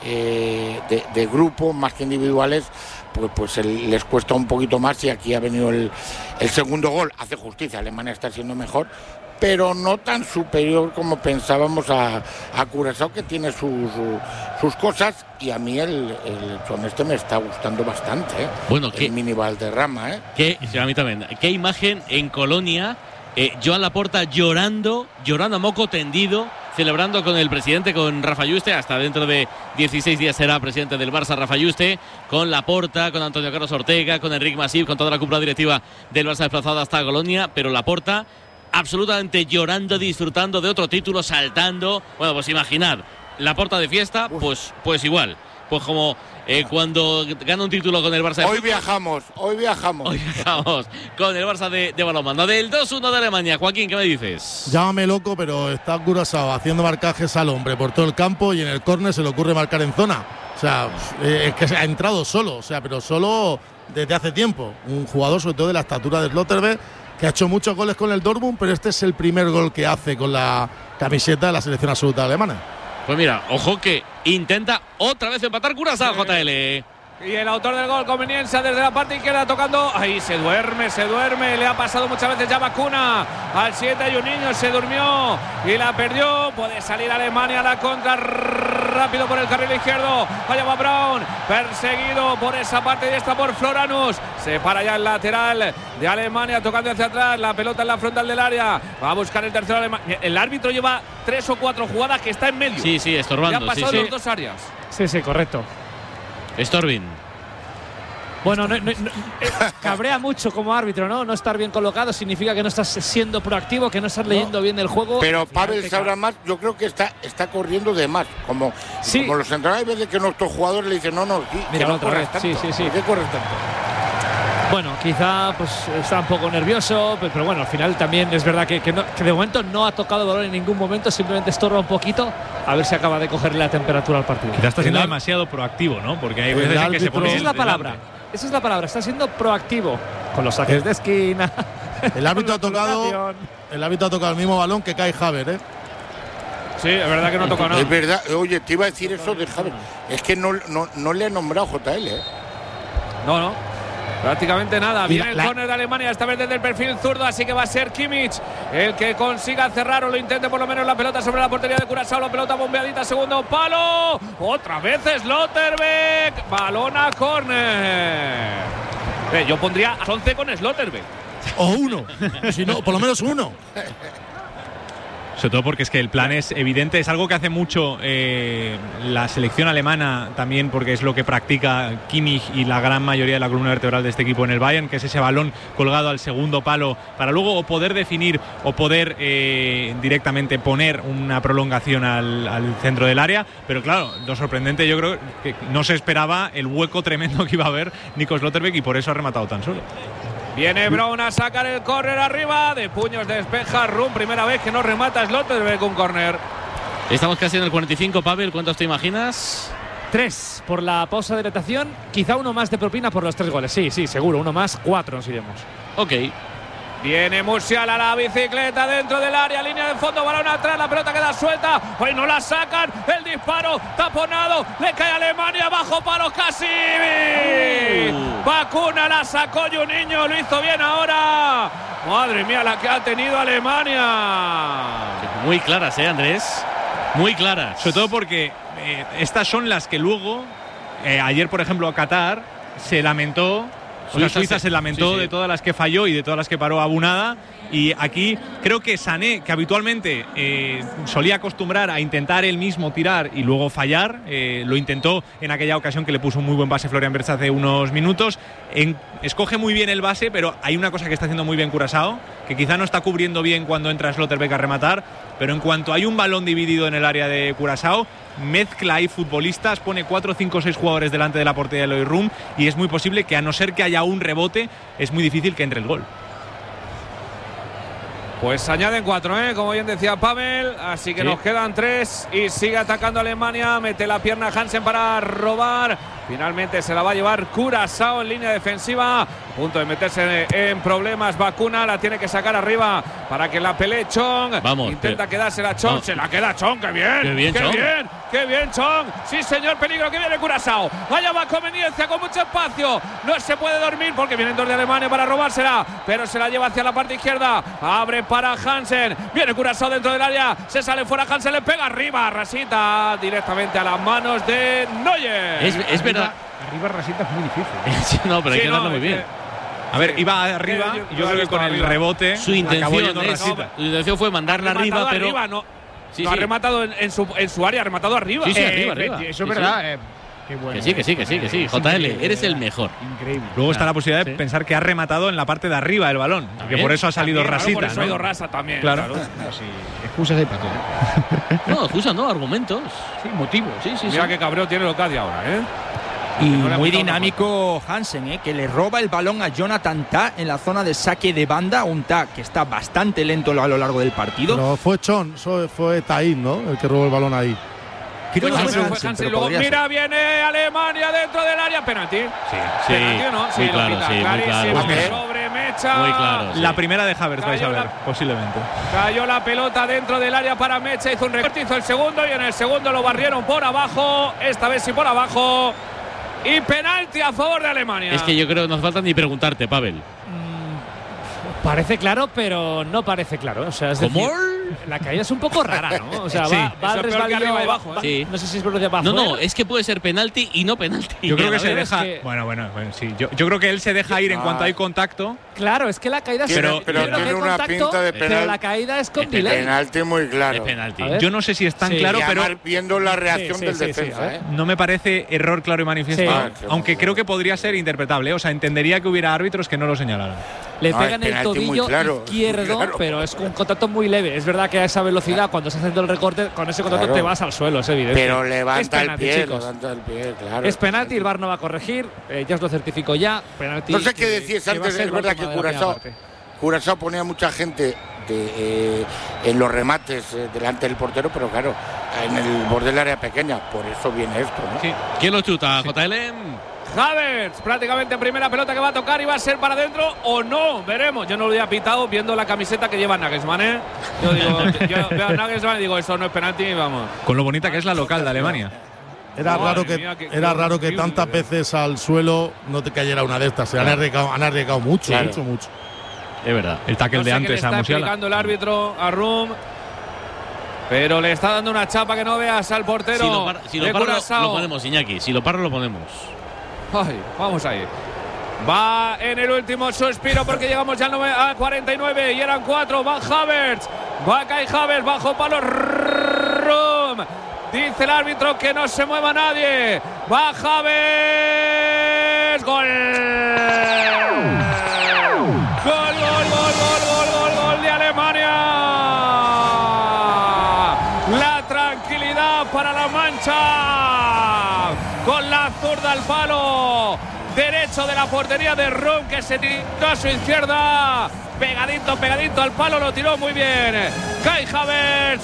eh, de, de grupo, más que individuales, pues, pues el, les cuesta un poquito más, y aquí ha venido el, el segundo gol. Hace justicia, Alemania está siendo mejor, pero no tan superior como pensábamos a, a Curazao, que tiene sus, sus cosas, y a mí el, el son este me está gustando bastante, ¿eh? Bueno, el ¿qué? mini Valderrama, ¿eh? Que, sí, a mí también. Qué imagen en Colonia, eh, Joan Laporta llorando, llorando a moco tendido, celebrando con el presidente, con Rafa Yuste. Hasta dentro de dieciséis días será presidente del Barça Rafa Yuste, con Laporta, con Antonio Carlos Ortega, con Enric Masip, con toda la cúpula directiva del Barça desplazada hasta Colonia, pero Laporta absolutamente llorando, disfrutando de otro título, saltando. Bueno, pues imaginad, Laporta de fiesta, pues, pues igual. Pues como eh, cuando gana un título con el Barça. Hoy viajamos, hoy viajamos. Hoy viajamos con el Barça de, de balonmano. Del dos uno de Alemania. Joaquín, ¿qué me dices? Llámame loco, pero está Curazao haciendo marcajes al hombre por todo el campo, y en el córner se le ocurre marcar en zona. O sea, eh, es que ha entrado solo, o sea, pero solo desde hace tiempo. Un jugador, sobre todo de la estatura de Slotterbeck, que ha hecho muchos goles con el Dortmund, pero este es el primer gol que hace con la camiseta de la selección absoluta alemana. Pues mira, ojo que intenta otra vez empatar Curazao, J L. Y el autor del gol, Conveniencia, desde la parte izquierda tocando. Ahí se duerme, se duerme. Le ha pasado muchas veces ya Vacuna. Al siete hay un niño, se durmió y la perdió. Puede salir Alemania a la contra rápido por el carril izquierdo. Allá va Brown, perseguido por esa parte y está por Floranus. Se para ya el lateral de Alemania, tocando hacia atrás. La pelota en la frontal del área. Va a buscar el tercero Alemania. El árbitro lleva tres o cuatro jugadas que está en medio. Sí, sí, estorbando. Le ha pasado sí, los sí. dos áreas. Sí, sí, correcto. Storbin. Bueno, no, no, no, eh, cabrea mucho como árbitro, ¿no? No estar bien colocado significa que no estás siendo proactivo, que no estás leyendo no, bien el juego. Pero Pavel sabrá más, yo creo que está, está corriendo de más. Como, sí. como los entrenadores, hay veces que nuestros jugadores le dicen, no, no, sí, Mira, que no otra corres vez. tanto. Sí, sí, sí. ¿Por qué corres tanto? Bueno, quizá pues está un poco nervioso, pero, pero bueno, al final también es verdad que, que, no, que de momento no ha tocado el balón en ningún momento, simplemente estorba un poquito, a ver si acaba de cogerle la temperatura al partido. Quizás está siendo El demasiado proactivo, ¿no? Porque hay el veces en que se pone. Esa es la el- palabra. delante. Esa es la palabra. Está siendo proactivo con los saques El- de esquina. El árbitro ha con la tocado colocación. el árbitro ha tocado el mismo balón que Kai Havertz, ¿eh? Sí, es verdad que no toca nada. Es verdad, oye, te iba a decir eso de Javier. Es que no, no, no le ha nombrado J L, ¿eh? No, no. Prácticamente nada. Y Viene la- el la- córner de Alemania, esta vez desde el perfil zurdo, así que va a ser Kimmich el que consiga cerrar o lo intente por lo menos la pelota sobre la portería de Curazao. La pelota bombeadita, segundo palo. Otra vez Slotterbeck. Balón a córner. Eh, yo pondría a once con Slotterbeck. O uno. Si no, por lo menos uno. Sobre todo porque es que el plan es evidente, es algo que hace mucho eh, la selección alemana también, porque es lo que practica Kimmich y la gran mayoría de la columna vertebral de este equipo en el Bayern, que es ese balón colgado al segundo palo para luego o poder definir o poder eh, directamente poner una prolongación al, al centro del área. Pero claro, lo sorprendente, yo creo que no se esperaba el hueco tremendo que iba a haber Nico Slotterbeck y por eso ha rematado tan solo. Viene Brown a sacar el córner arriba. De puños despeja Rum. Primera vez que no remata Slotterbeck un córner. Estamos casi en el cuarenta y cinco, Pavel. ¿Cuántos te imaginas? Tres por la pausa de hidratación, quizá uno más de propina por los tres goles. Sí, sí, seguro, uno más, cuatro nos iremos. Ok. Viene Musiala a la bicicleta dentro del área, línea de fondo, balón atrás, la pelota queda suelta, hoy no la sacan, el disparo taponado, le cae a Alemania, bajo palo casi. Uh. Vacuna la sacó Juninho, lo hizo bien ahora. Madre mía la que ha tenido Alemania. Muy claras, ¿eh, Andrés? Muy claras. Sobre todo porque eh, estas son las que luego, eh, ayer por ejemplo Qatar se lamentó, o sea, Suiza Suiza se- se lamentó sí, sí. de todas las que falló y de todas las que paró Abunada. Y aquí creo que Sané, que habitualmente eh, solía acostumbrar a intentar él mismo tirar y luego fallar, eh, lo intentó en aquella ocasión que le puso un muy buen base Florian Wirtz hace unos minutos. En, escoge muy bien el base, pero hay una cosa que está haciendo muy bien Curazao, que quizá no está cubriendo bien cuando entra Slotterbeck a rematar, pero en cuanto hay un balón dividido en el área de Curazao, mezcla ahí futbolistas, pone cuatro, cinco, seis jugadores delante de la portería de Eloy Rum y es muy posible que, a no ser que haya un rebote, es muy difícil que entre el gol. Pues añaden cuatro, ¿eh? Como bien decía Pavel, así que Sí. nos quedan tres y sigue atacando Alemania, mete la pierna Hansen para robar, finalmente se la va a llevar Curazao en línea defensiva, a punto de meterse en problemas, Vacuna la tiene que sacar arriba para que la pelee Chong, Vamos, intenta pero- quedársela Chong, vamos. se la queda Chong, qué bien, Qué bien, qué Chong. bien, qué bien Chong, sí señor, peligro que viene Curazao, vaya va conveniencia con mucho espacio, no se puede dormir porque vienen dos de Alemania para robársela, pero se la lleva hacia la parte izquierda, abre para Hansen, viene Curazao dentro del área, se sale fuera Hansen, le pega arriba, Rasita directamente a las manos de Neuer. Es, es verdad. Arriba Rasita es muy difícil. Sí, no, pero hay Sí, que no, darle muy es bien. que- A ver, iba arriba yo- y yo yo creo he que visto con el arriba. rebote Su acabó intención, yendo es- Rasita. su intención fue mandarla Ha rematado arriba, pero. arriba, no, Sí, no sí. ha rematado en, en su, en su área, ha rematado arriba. Sí, sí, Eh, arriba, eh, arriba. Eso Sí, es verdad. eh, qué bueno. Que sí, que sí, que sí, que sí. Es J L, increíble, eres el ¿verdad? mejor. Increíble. Luego está la posibilidad de Sí. pensar que ha rematado en la parte de arriba del balón, que También. por eso ha salido También, claro, Rasita. por eso ¿no? ha ido Rasa también. Claro. claro. No, sí, excusas hay para todo. No, excusa, no, argumentos. Sí, motivos. Sí, sí, sí. Mira qué cabreo tiene Locadia ahora, ¿eh? Y No le ha muy quitado dinámico Hansen, ¿eh? Que le roba el balón a Jonathan Tah en la zona de saque de banda. Un Tah que está bastante lento a lo largo del partido. Pero fue Chon, so- fue Taín, ¿no? El que robó el balón ahí. Creo que Pues fue fue Hansen, Hansen, pero luego podría mira, viene Alemania dentro del área, penalti. Sí, sí. ¿Penalti o no? Sí, muy lo claro, pita, sí, muy clarísimo, claro. claro. sobre Mecha. Muy claro. La sí. primera de Havertz vais a Cayó ver, la- posiblemente. Cayó la pelota dentro del área para Mecha, hizo un recorte, hizo el segundo y en el segundo lo barrieron por abajo, esta vez sí por abajo. Y penalti a favor de Alemania. Es que yo creo que no hace falta ni preguntarte, Pavel. Parece claro, pero no parece claro. O sea, es ¿Cómo? decir, la caída es un poco rara, ¿no? O sea, Sí. va, va al resbalillo arriba y abajo, ¿eh? Sí. No sé si es por va No, no, afuera. es que puede ser penalti y no penalti. Yo creo que a se ver, deja. es que- Bueno, bueno, bueno, sí. Yo, yo creo que él se deja ir en Ah. cuanto hay contacto. Claro, es que la caída es Pero- yo pero creo que tiene hay una contacto, pinta de pero penal- la caída es con Es delay. Penalti muy Es claro. penalti. A ver. Yo no sé si es tan Sí. claro, Y pero además, viendo la reacción Sí, del sí, sí, sí, defensa, a ver. ¿eh? no me parece error claro y manifiesto. Sí. Ah, sí, aunque sí. creo que podría ser interpretable. O sea, entendería que hubiera árbitros que no lo señalaran. Le No, pega es en el penalti muy tobillo claro, izquierdo, muy claro. pero es un contacto muy leve. Es verdad que a esa velocidad, cuando se hace el recorte, con ese contacto Claro. te vas al suelo, es evidente. Pero Es levanta el penalti, pie, chicos. levanta el pie, claro. Es penalti, el V A R no va a corregir, eh, ya os lo certifico ya. Penalti. No sé qué que- decías que va a antes, ser es verdad gol que de la primera Curazao, parte. Curazao ponía mucha gente de, eh, en los remates eh, delante del portero, pero claro, en el borde del área pequeña, por eso viene esto, ¿no? Sí. ¿Quién lo chuta? ¿J L? Havertz, prácticamente en primera pelota que va a tocar y va a ser para adentro o no, veremos. Yo no lo había pitado viendo la camiseta que lleva Nagelsmann, ¿eh? Yo digo, yo veo a Nagelsmann y digo, eso no es penalti, vamos. Con lo bonita que es la local de Alemania. Era Madre raro que, mía, qué- era qué raro que horrible, tantas ¿eh? veces al suelo no te cayera una de estas. Se han arriesgado, han arriesgado mucho, Claro. mucho, mucho. Es verdad. El tackle No de sé qué antes le a está Musiala. explicando el árbitro a Rum, pero le está dando una chapa que no veas al portero Si lo, par- si lo de paro, lo, Curazao. lo ponemos, Iñaki. Si lo paro, lo ponemos. Ay, vamos ahí. Va en el último suspiro porque llegamos ya al nove- a cuarenta y nueve y eran cuatro. Va Havertz. Va Kai Havertz bajo palo. Rum. Dice el árbitro que no se mueva nadie. Va Havertz. Gol. Gol, gol, gol, gol, gol, gol, gol de Alemania. La tranquilidad para la Mancha. Con la zurda al palo derecho de la portería de Rum, que se tiró a su izquierda. Pegadito, pegadito al palo, lo tiró muy bien. Kai Havertz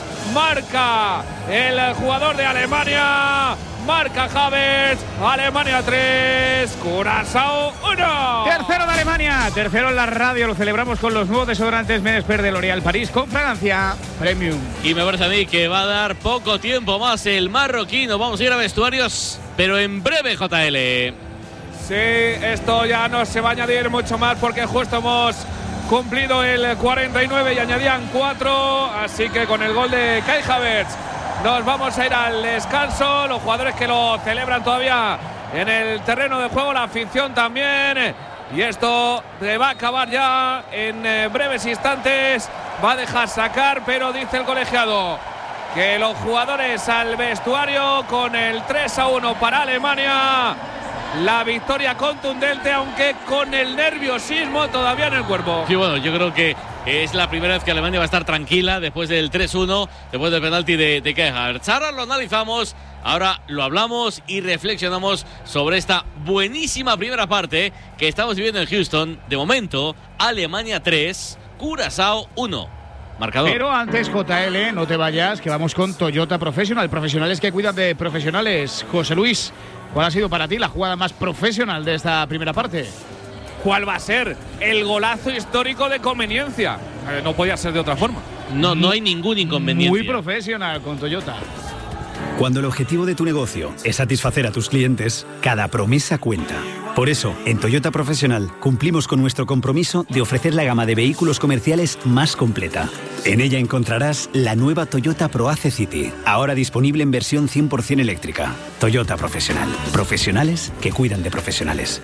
marca el jugador de Alemania. Marca Havertz. Alemania tres, Curazao uno. Tercero de Alemania, tercero en la radio. Lo celebramos con los nuevos desodorantes Medesper de L'Oréal París con fragancia Premium. Y me parece a mí que va a dar poco tiempo más el marroquino. Vamos a ir a vestuarios, pero en breve, J L. Sí, esto ya no se va a añadir mucho más porque justo hemos cumplido el cuarenta y nueve y añadían cuatro. Así que con el gol de Kai Havertz nos vamos a ir al descanso. Los jugadores que lo celebran todavía en el terreno de juego, la afición también. Y esto se va a acabar ya en eh, breves instantes. Va a dejar sacar, pero dice el colegiado que los jugadores al vestuario con el tres a uno para Alemania. La victoria contundente, aunque con el nerviosismo todavía en el cuerpo. Sí, bueno, yo creo que es la primera vez que Alemania va a estar tranquila después del tres uno, después del penalti de, de Kai Havertz. Ahora lo analizamos, ahora lo hablamos y reflexionamos sobre esta buenísima primera parte que estamos viviendo en Houston. De momento, Alemania tres, Curazao uno. Marcador. Pero antes, J L, no te vayas, que vamos con Toyota Professional. Profesionales que cuidan de profesionales. José Luis, ¿cuál ha sido para ti la jugada más profesional de esta primera parte? ¿Cuál va a ser? El golazo histórico de conveniencia. Eh, no podía ser de otra forma. No, no hay ningún inconveniente. Muy profesional con Toyota. Cuando el objetivo de tu negocio es satisfacer a tus clientes, cada promesa cuenta. Por eso, en Toyota Profesional cumplimos con nuestro compromiso de ofrecer la gama de vehículos comerciales más completa. En ella encontrarás la nueva Toyota ProAce City, ahora disponible en versión cien por ciento eléctrica. Toyota Profesional. Profesionales que cuidan de profesionales.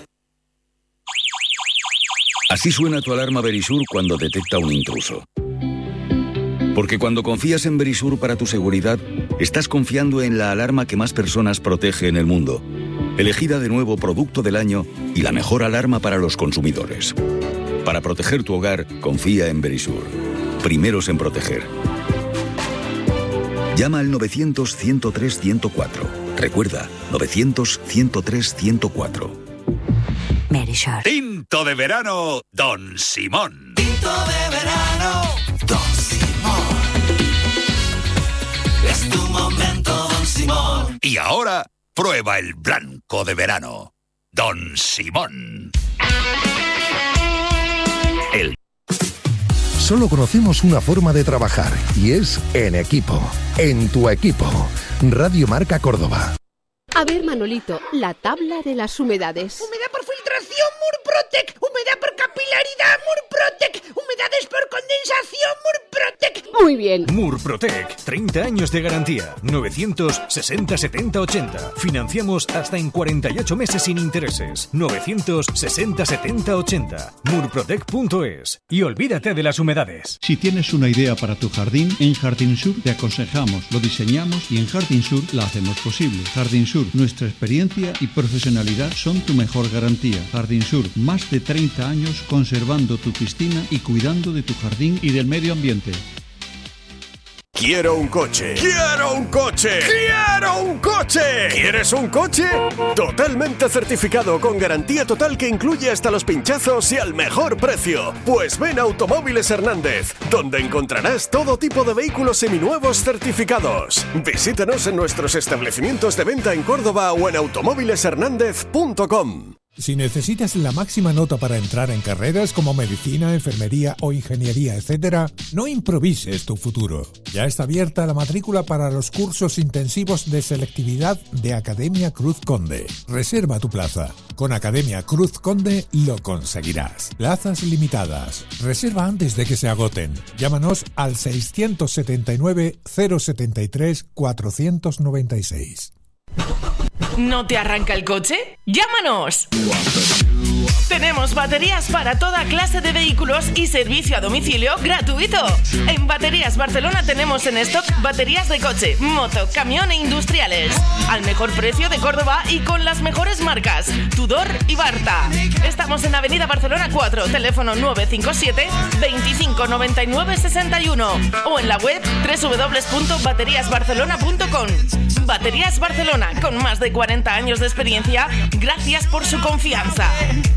Así suena tu alarma Verisur cuando detecta un intruso. Porque cuando confías en Verisur para tu seguridad, estás confiando en la alarma que más personas protege en el mundo. Elegida de nuevo Producto del Año y la mejor alarma para los consumidores. Para proteger tu hogar, confía en Verisur. Primeros en proteger. Llama al novecientos, ciento tres, ciento cuatro. Recuerda, novecientos, ciento tres, ciento cuatro. Verisur. Tinto de verano, Don Simón. Tinto de verano, Don Simón. Es tu momento, Don Simón. Y ahora, prueba el blanco de verano, Don Simón. El Solo conocemos una forma de trabajar y es en equipo. En tu equipo. Radio Marca Córdoba. A ver, Manolito, la tabla de las humedades. Humedad por filtro filtración Murprotec, humedad por capilaridad Murprotec, humedades por condensación Murprotec. Muy bien. Murprotec, treinta años de garantía. novecientos sesenta setenta ochenta. Financiamos hasta en cuarenta y ocho meses sin intereses. novecientos sesenta setenta ochenta. murprotec punto es. Y olvídate de las humedades. Si tienes una idea para tu jardín, en Jardín Sur te aconsejamos, lo diseñamos y en Jardín Sur la hacemos posible. Jardín Sur, nuestra experiencia y profesionalidad son tu mejor garantía. Jardín Sur, más de treinta años conservando tu piscina y cuidando de tu jardín y del medio ambiente. Quiero un coche. ¡Quiero un coche! ¡Quiero un coche! ¿Quieres un coche? Totalmente certificado, con garantía total que incluye hasta los pinchazos y al mejor precio. Pues ven a Automóviles Hernández, donde encontrarás todo tipo de vehículos seminuevos certificados. Visítanos en nuestros establecimientos de venta en Córdoba o en automóviles hernández punto com. Si necesitas la máxima nota para entrar en carreras como medicina, enfermería o ingeniería, etcétera, no improvises tu futuro. Ya está abierta la matrícula para los cursos intensivos de selectividad de Academia Cruz Conde. Reserva tu plaza. Con Academia Cruz Conde lo conseguirás. Plazas limitadas. Reserva antes de que se agoten. Llámanos al seiscientos setenta y nueve, cero setenta y tres, cuatrocientos noventa y seis. ¿No te arranca el coche? ¡Llámanos! Tenemos baterías para toda clase de vehículos y servicio a domicilio gratuito. En Baterías Barcelona tenemos en stock baterías de coche, moto, camión e industriales. Al mejor precio de Córdoba y con las mejores marcas, Tudor y Barta. Estamos en Avenida Barcelona cuatro, teléfono nueve cinco siete, veinticinco noventa y nueve sesenta y uno o en la web doble u doble u doble u punto baterías barcelona punto com. Baterías Barcelona, con más de cuarenta años de experiencia, gracias por su confianza.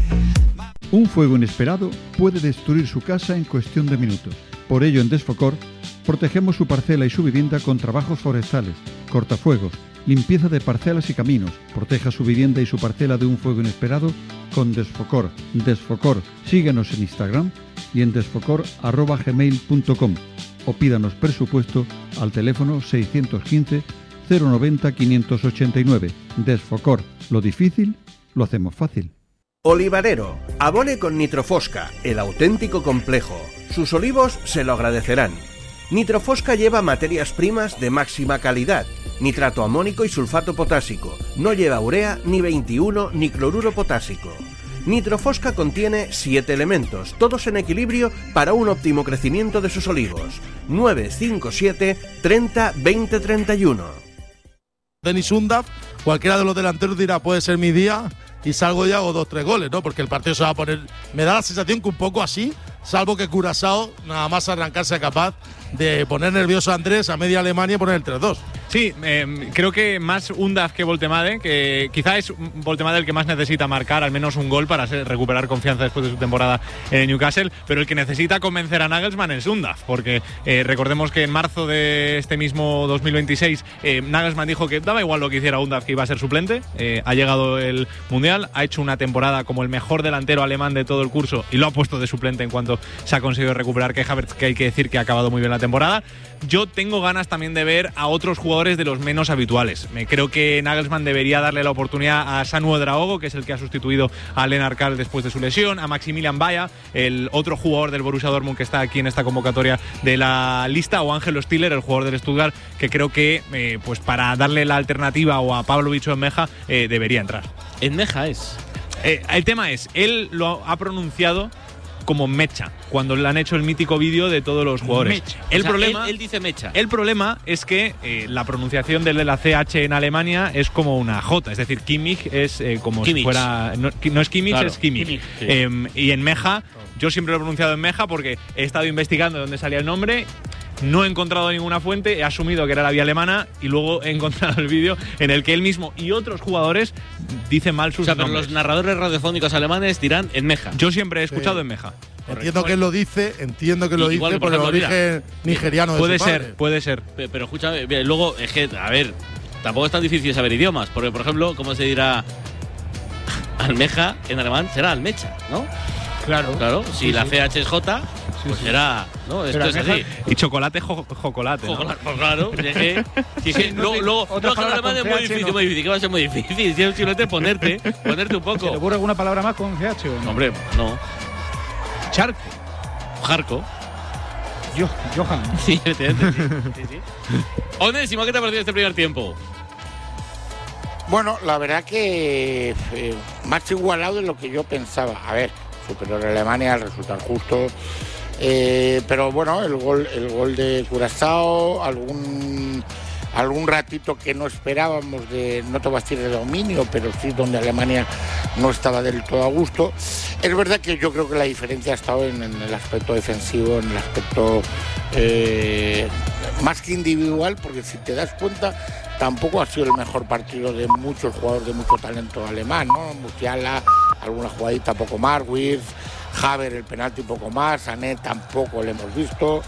Un fuego inesperado puede destruir su casa en cuestión de minutos. Por ello, en Desfocor, protegemos su parcela y su vivienda con trabajos forestales, cortafuegos, limpieza de parcelas y caminos. Proteja su vivienda y su parcela de un fuego inesperado con Desfocor. Desfocor. Síguenos en Instagram y en desfocor arroba gmail punto com o pídanos presupuesto al teléfono seiscientos quince, cero noventa, quinientos ochenta y nueve. Desfocor. Lo difícil, lo hacemos fácil. Olivarero, abone con Nitrofosca, el auténtico complejo. Sus olivos se lo agradecerán. Nitrofosca lleva materias primas de máxima calidad, nitrato amónico y sulfato potásico. No lleva urea, ni veintiuno, ni cloruro potásico. Nitrofosca contiene siete elementos, todos en equilibrio para un óptimo crecimiento de sus olivos. nueve cinco siete, treinta, veinte, treinta y uno. Denis Undav, cualquiera de los delanteros dirá, puede ser mi día, y salgo y hago dos, tres goles, ¿no? Porque el partido se va a poner, me da la sensación que un poco así, salvo que Curazao nada más arrancarse capaz de poner nervioso a Andrés a media Alemania y poner el tres dos. Sí, eh, creo que más Undav que Voltemade, que quizá es Voltemade el que más necesita marcar al menos un gol para ser, recuperar confianza después de su temporada en Newcastle, pero el que necesita convencer a Nagelsmann es Undav, porque eh, recordemos que en marzo de este mismo dos mil veintiséis eh, Nagelsmann dijo que daba igual lo que hiciera Undav, que iba a ser suplente. Eh, ha llegado el Mundial, ha hecho una temporada como el mejor delantero alemán de todo el curso y lo ha puesto de suplente en cuanto se ha conseguido recuperar Kai Havertz, que hay que decir que ha acabado muy bien la temporada. Yo tengo ganas también de ver a otros jugadores de los menos habituales. Me creo que Nagelsmann debería darle la oportunidad a Sanu Odraogo, que es el que ha sustituido a Lennart Karl después de su lesión, a Maximilian Baia, el otro jugador del Borussia Dortmund que está aquí en esta convocatoria de la lista, o Ángelo Stiller, el jugador del Stuttgart, que creo que eh, pues para darle la alternativa, o a Pavlovic o Enmeja, eh, debería entrar. Enmeja es. Eh, el tema es, él lo ha pronunciado como Mecha, cuando le han hecho el mítico vídeo de todos los jugadores. Mecha. El O sea, problema, él, él dice Mecha. El problema es que eh, la pronunciación de la C H en Alemania es como una J, es decir, Kimmich es eh, como Kimmich. si fuera… No, no es Kimmich, Claro, es Kimmich. Kimmich, sí. Eh, y en Meja, yo siempre lo he pronunciado en Meja porque he estado investigando de dónde salía el nombre. No he encontrado ninguna fuente, he asumido que era la vía alemana y luego he encontrado el vídeo en el que él mismo y otros jugadores dicen mal sus O sea, pero nombres. los narradores radiofónicos alemanes dirán Enmeja. Yo siempre he escuchado Sí. Enmeja. Entiendo que él lo dice, entiendo que lo Igual dice que, por por el ejemplo, origen mira, nigeriano de Puede su padre. ser, puede ser. Pero, pero escúchame, bien, luego, es que, a ver, tampoco es tan difícil saber idiomas, porque, por ejemplo, ¿cómo se dirá Almeja en alemán? Será Almecha, ¿no? Claro. Claro, si Sí, la sí. C H es J, pues será, ¿no? Esto Pero es así. Y chocolate, jo, jocolate. ¿no? Jocolate, pues claro. Si es que, si es que Sí, no luego, sé, luego, otra no, que lo palabra demás es con muy G H, difícil, no. muy difícil. ¿Qué va a ser muy difícil? Si simplemente ponerte, ponerte un poco. ¿Se le ocurre alguna palabra más con G H o no? Hombre, no. Charco. Jarco. Yo, Johan. Sí, efectivamente, sí, sí, sí. Onésimo, ¿qué te ha parecido este primer tiempo? Bueno, la verdad que eh, más igualado de lo que yo pensaba. A ver, superior a Alemania, al resultar justo. Eh, pero bueno, el gol, el gol de Curazao, algún algún ratito que no esperábamos de, no te voy a decir de dominio, pero sí donde Alemania no estaba del todo a gusto. Es verdad que yo creo que la diferencia ha estado en, en el aspecto defensivo, en el aspecto eh, más que individual, porque si te das cuenta, tampoco ha sido el mejor partido de muchos jugadores de mucho talento alemán, ¿no? Musiala, alguna jugadita poco más, Wirtz, Haver el penalti un poco más, Sané tampoco lo hemos visto.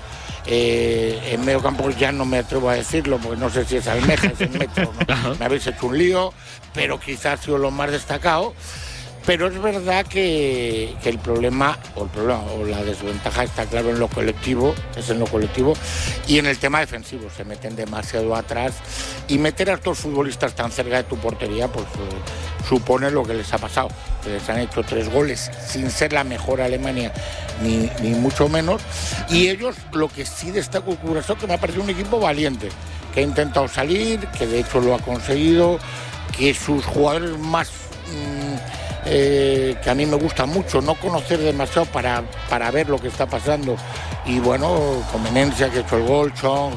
Eh, en medio campo ya no me atrevo a decirlo porque no sé si es Almeja, es el Metro, ¿no? Me habéis hecho un lío, pero quizás ha sido lo más destacado. Pero es verdad que, que el problema o el problema o la desventaja está claro en lo colectivo, es en lo colectivo y en el tema defensivo. Se meten demasiado atrás y meter a estos futbolistas tan cerca de tu portería, pues eh, supone lo que les ha pasado. Que les han hecho tres goles sin ser la mejor Alemania, ni, ni mucho menos. Y ellos, lo que sí destaco Curazao, que me ha parecido un equipo valiente, que ha intentado salir, que de hecho lo ha conseguido, que sus jugadores más mmm, Eh, que a mí me gusta mucho no conocer demasiado para, para ver lo que está pasando y bueno, Comenencia que ha hecho el gol, Chong,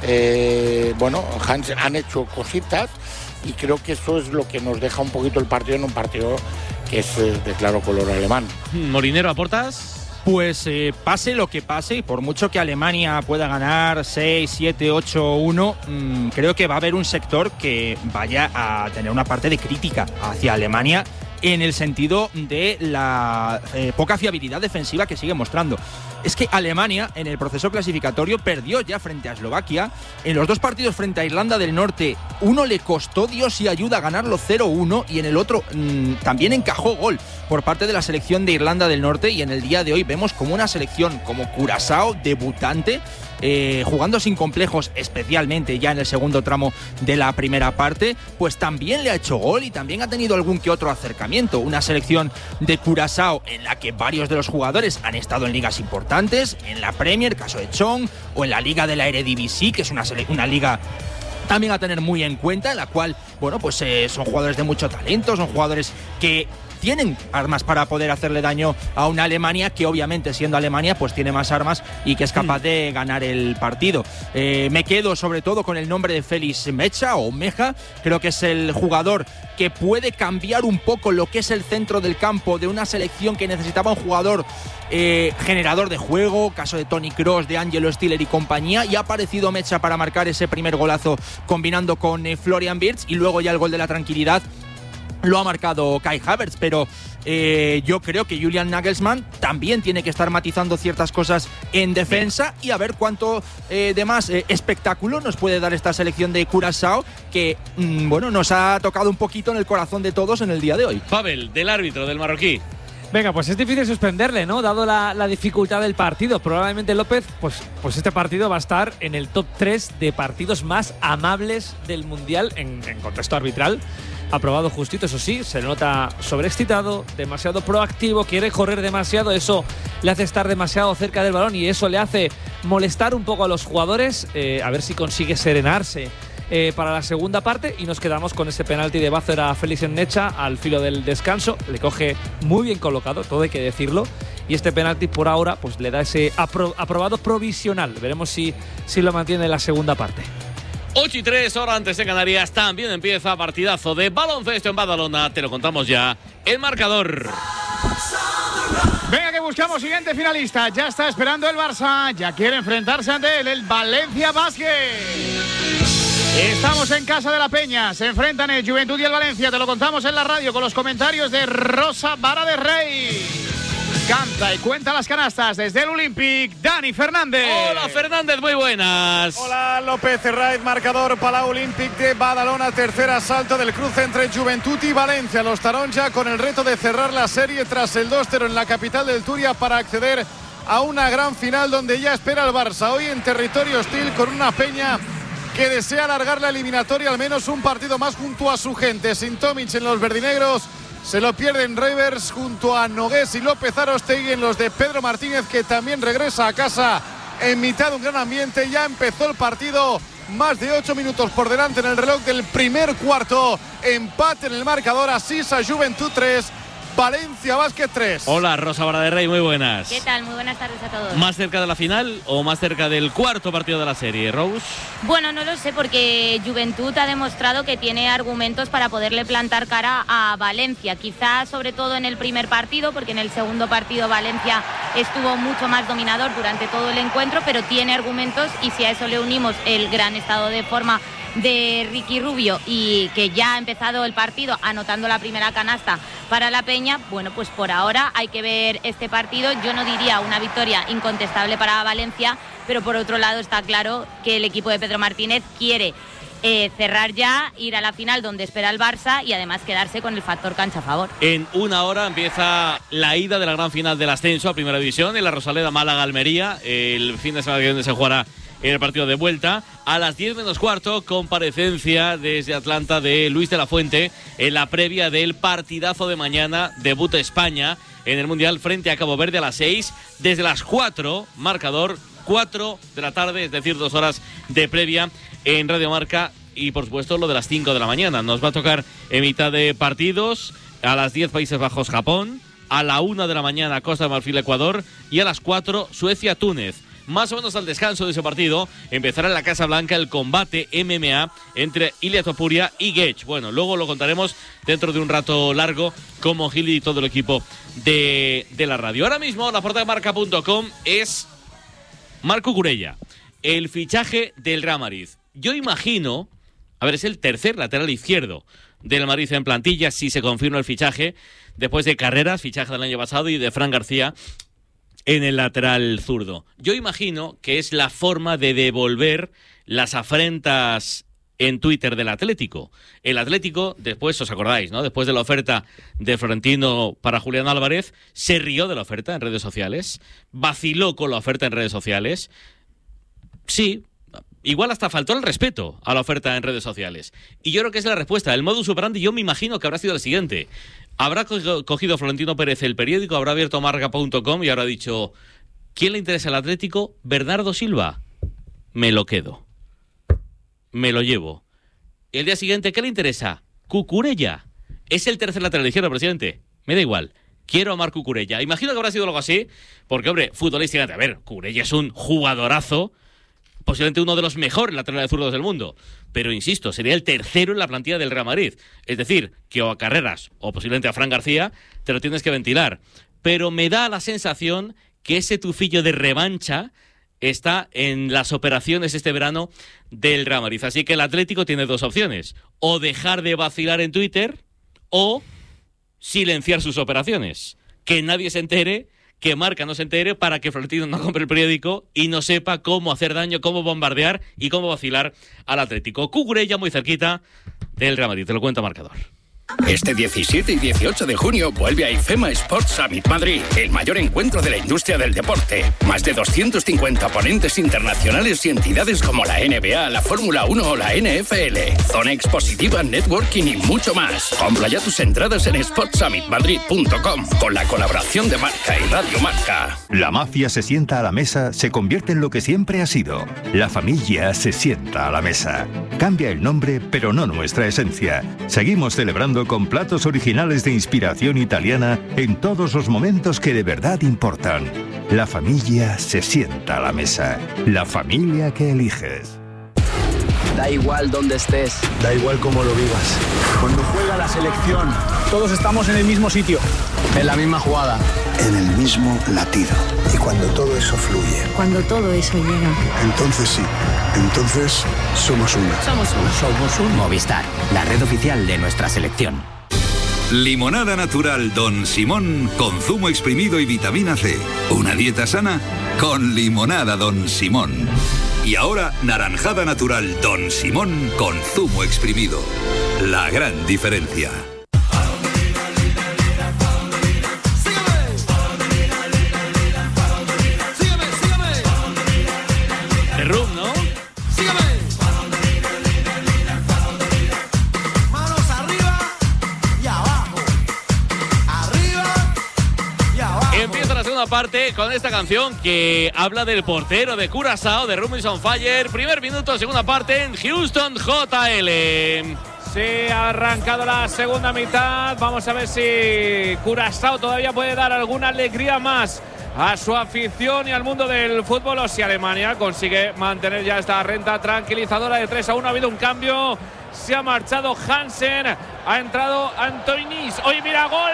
eh, bueno, Hans han hecho cositas y creo que eso es lo que nos deja un poquito el partido en un partido que es eh, de claro color alemán. Molinero, ¿aportas? Pues eh, pase lo que pase, y por mucho que Alemania pueda ganar seis, siete, ocho, uno, mmm, creo que va a haber un sector que vaya a tener una parte de crítica hacia Alemania en el sentido de la eh, poca fiabilidad defensiva que sigue mostrando. Es que Alemania en el proceso clasificatorio perdió ya frente a Eslovaquia. En los dos partidos frente a Irlanda del Norte, uno le costó Dios y ayuda a ganarlo cero uno y en el otro mmm, también encajó gol por parte de la selección de Irlanda del Norte, y en el día de hoy vemos como una selección como Curazao, debutante, Eh, jugando sin complejos, especialmente ya en el segundo tramo de la primera parte, pues también le ha hecho gol y también ha tenido algún que otro acercamiento. Una selección de Curazao en la que varios de los jugadores han estado en ligas importantes, en la Premier, caso de Chong, o en la liga de la Eredivisie, que es una, una liga también a tener muy en cuenta, en la cual, bueno, pues eh, son jugadores de mucho talento, son jugadores que tienen armas para poder hacerle daño a una Alemania que obviamente siendo Alemania pues tiene más armas y que es capaz de ganar el partido. Eh, me quedo sobre todo con el nombre de Félix Mecha o Meja, creo que es el jugador que puede cambiar un poco lo que es el centro del campo de una selección que necesitaba un jugador eh, generador de juego, caso de Toni Kroos, de Angelo Stiller y compañía, y ha aparecido Mecha para marcar ese primer golazo combinando con eh, Florian Wirtz, y luego ya el gol de la tranquilidad lo ha marcado Kai Havertz, pero eh, yo creo que Julian Nagelsmann también tiene que estar matizando ciertas cosas en defensa y a ver cuánto eh, de más eh, espectáculo nos puede dar esta selección de Curazao que, mmm, bueno, nos ha tocado un poquito en el corazón de todos en el día de hoy. Pavel, del árbitro, del marroquí. Venga, pues es difícil suspenderle, ¿no? Dado la, la dificultad del partido. Probablemente López, pues, pues este partido va a estar en el top tres de partidos más amables del Mundial en, en contexto arbitral. Aprobado justito, eso sí, se le nota sobreexcitado, demasiado proactivo, quiere correr demasiado, eso le hace estar demasiado cerca del balón y eso le hace molestar un poco a los jugadores, eh, a ver si consigue serenarse eh, para la segunda parte, y nos quedamos con ese penalti de Bazo a Félix Necha al filo del descanso, le coge muy bien colocado, todo hay que decirlo, y este penalti por ahora pues le da ese apro- aprobado provisional, veremos si, si lo mantiene en la segunda parte. ocho y tres, hora antes de Canarias, también empieza partidazo de baloncesto en Badalona. Te lo contamos ya. El marcador. Venga, que buscamos siguiente finalista. Ya está esperando el Barça. Ya quiere enfrentarse ante él, el Valencia Basket. Estamos en casa de la Peña. Se enfrentan el Juventud y el Valencia. Te lo contamos en la radio con los comentarios de Rosa Vara de Rey. Canta y cuenta las canastas desde el Olympic, Dani Fernández. Hola Fernández, muy buenas. Hola López Herraiz, marcador para Olympic de Badalona, tercer asalto del cruce entre Juventud y Valencia. Los Taronja con el reto de cerrar la serie tras el dos cero en la capital del Turia para acceder a una gran final donde ya espera el Barça. Hoy en territorio hostil con una Peña que desea alargar la eliminatoria al menos un partido más junto a su gente. Sin Tomic en los verdinegros, se lo pierden Rivers junto a Nogués y López Arostegui en los de Pedro Martínez, que también regresa a casa en mitad de un gran ambiente. Ya empezó el partido, más de ocho minutos por delante en el reloj del primer cuarto. Empate en el marcador, Asisa Juventud tres, Valencia Basket tres. Hola, Rosa Vara de Rey, muy buenas. ¿Qué tal? Muy buenas tardes a todos. ¿Más cerca de la final o más cerca del cuarto partido de la serie, Rose? Bueno, no lo sé, porque Juventud ha demostrado que tiene argumentos para poderle plantar cara a Valencia. Quizás sobre todo en el primer partido, porque en el segundo partido Valencia estuvo mucho más dominador durante todo el encuentro, pero tiene argumentos, y si a eso le unimos el gran estado de forma de Ricky Rubio y que ya ha empezado el partido anotando la primera canasta para la Peña, bueno, pues por ahora hay que ver este partido. Yo no diría una victoria incontestable para Valencia, pero por otro lado está claro que el equipo de Pedro Martínez quiere eh, cerrar ya, ir a la final donde espera el Barça y además quedarse con el factor cancha a favor. En una hora empieza la ida de la gran final del ascenso a Primera División en la Rosaleda Málaga-Almería. El fin de semana que viene se jugará en el partido de vuelta. A las diez menos cuarto, comparecencia desde Atlanta de Luis de la Fuente en la previa del partidazo de mañana. Debuta España en el Mundial frente a Cabo Verde a las seis. Desde las cuatro, marcador cuatro de la tarde, es decir, dos horas de previa en Radio Marca. Y por supuesto lo de las cinco de la mañana. Nos va a tocar en mitad de partidos. A las diez, Países Bajos, Japón. A la una de la mañana, Costa de Marfil, Ecuador. Y a las cuatro, Suecia, Túnez. Más o menos al descanso de ese partido empezará en la Casa Blanca el combate M M A entre Ilia Topuria y Gage. Bueno, luego lo contaremos dentro de un rato largo como Gil y todo el equipo de, de la radio. Ahora mismo la portada de marca punto com es Marc Cucurella, el fichaje del Real Madrid. Yo imagino, a ver, es el tercer lateral izquierdo del Madrid en plantilla si se confirma el fichaje, después de Carreras, fichaje del año pasado, y de Fran García en el lateral zurdo. Yo imagino que es la forma de devolver las afrentas en Twitter del Atlético. El Atlético, después, os acordáis, ¿no? Después de la oferta de Florentino para Julián Álvarez, se rió de la oferta en redes sociales, vaciló con la oferta en redes sociales. Sí, igual hasta faltó el respeto a la oferta en redes sociales. Y yo creo que es la respuesta. El modus operandi, yo me imagino que habrá sido el siguiente. Habrá cogido Florentino Pérez el periódico, habrá abierto marca punto com y habrá dicho: ¿quién le interesa al Atlético? Bernardo Silva. Me lo quedo. Me lo llevo. El día siguiente, ¿qué le interesa? Cucurella. Es el tercer lateral izquierdo, presidente. Me da igual. Quiero a Marc Cucurella. Imagino que habrá sido algo así, porque, hombre, futbolísticamente, a ver, Cucurella es un jugadorazo, posiblemente uno de los mejores laterales zurdos del mundo. Pero, insisto, sería el tercero en la plantilla del Real Madrid. Es decir, que o a Carreras o posiblemente a Fran García te lo tienes que ventilar. Pero me da la sensación que ese tufillo de revancha está en las operaciones este verano del Real Madrid. Así que el Atlético tiene dos opciones: o dejar de vacilar en Twitter o silenciar sus operaciones. Que nadie se entere, que Marca no se entere, para que Florentino no compre el periódico y no sepa cómo hacer daño, cómo bombardear y cómo vacilar al Atlético. Cucurella muy cerquita del Real Madrid, te lo cuenta Marcador. Este diecisiete y dieciocho de junio vuelve a IFEMA Sports Summit Madrid, el mayor encuentro de la industria del deporte. Más de doscientos cincuenta ponentes internacionales y entidades como la N B A, la Fórmula uno o la N F L. Zona expositiva, networking y mucho más. Compra ya tus entradas en sports summit madrid punto com con la colaboración de Marca y Radio Marca. La mafia se sienta a la mesa, se convierte en lo que siempre ha sido. La familia se sienta a la mesa. Cambia el nombre, pero no nuestra esencia. Seguimos celebrando con platos originales de inspiración italiana en todos los momentos que de verdad importan. La familia se sienta a la mesa. La familia que eliges. Da igual dónde estés. Da igual cómo lo vivas. Cuando juega la selección, todos estamos en el mismo sitio. En la misma jugada. En el mismo latido. Y cuando todo eso fluye. Cuando todo eso llega. Entonces sí. Entonces somos uno. Somos uno. Somos uno. Movistar, la red oficial de nuestra selección. Limonada natural Don Simón con zumo exprimido y vitamina C. Una dieta sana con limonada Don Simón. Y ahora naranjada natural Don Simón con zumo exprimido. La gran diferencia. parte con esta canción que habla del portero de Curazao, de Roomies on Fire. Primer minuto, segunda parte en Houston J L. Sí, ha arrancado la segunda mitad. Vamos a ver si Curazao todavía puede dar alguna alegría más a su afición y al mundo del fútbol, o si Alemania consigue mantener ya esta renta tranquilizadora de tres a uno. Ha habido un cambio, se ha marchado Hansen, ha entrado Antonis. Oye, mira, gol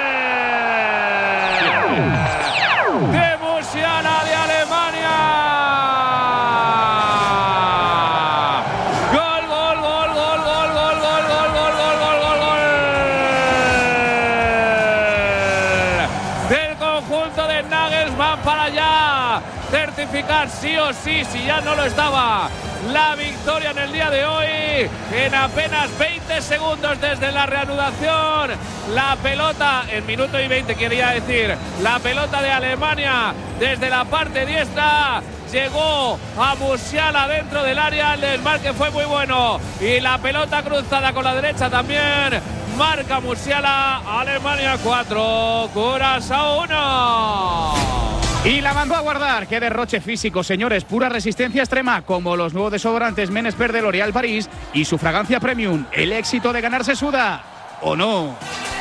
de Musiala de Alemania. Certificar sí o sí, si ya no lo estaba, la victoria en el día de hoy. En apenas veinte segundos desde la reanudación, la pelota, en minuto y veinte quería decir, la pelota de Alemania desde la parte diestra llegó a Musiala dentro del área. El desmarque fue muy bueno y la pelota cruzada con la derecha también. Marca Musiala. Alemania cuatro, Curazao uno. Y la mandó a guardar. Qué derroche físico, señores. Pura resistencia extrema, como los nuevos desodorantes Men Expert de L'Oréal París y su fragancia premium. El éxito de ganar se suda, ¿o no?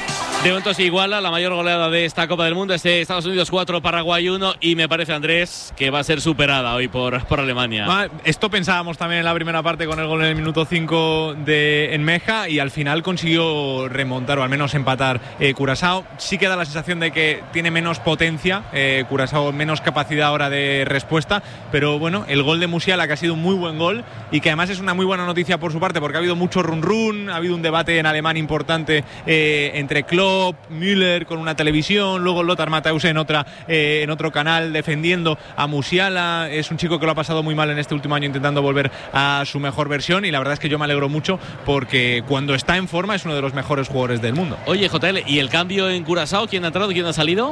De momento se iguala la mayor goleada de esta Copa del Mundo, es de Estados Unidos cuatro, Paraguay uno, y me parece, Andrés, que va a ser superada hoy por, por Alemania. Ah, esto pensábamos también en la primera parte con el gol en el minuto cinco de Enmeja, y al final consiguió remontar o al menos empatar eh, Curazao. Sí que da la sensación de que tiene menos potencia, eh, Curazao menos capacidad ahora de respuesta, pero bueno, el gol de Musiala, que ha sido un muy buen gol y que además es una muy buena noticia por su parte, porque ha habido mucho run run, ha habido un debate en Alemania importante eh, entre Klopp, Müller con una televisión, luego Lothar Matthäus en otra eh, en otro canal defendiendo a Musiala. Es un chico que lo ha pasado muy mal en este último año intentando volver a su mejor versión, y la verdad es que yo me alegro mucho porque cuando está en forma es uno de los mejores jugadores del mundo. Oye, J L, ¿y el cambio en Curazao? ¿Quién ha entrado? ¿Quién ha salido?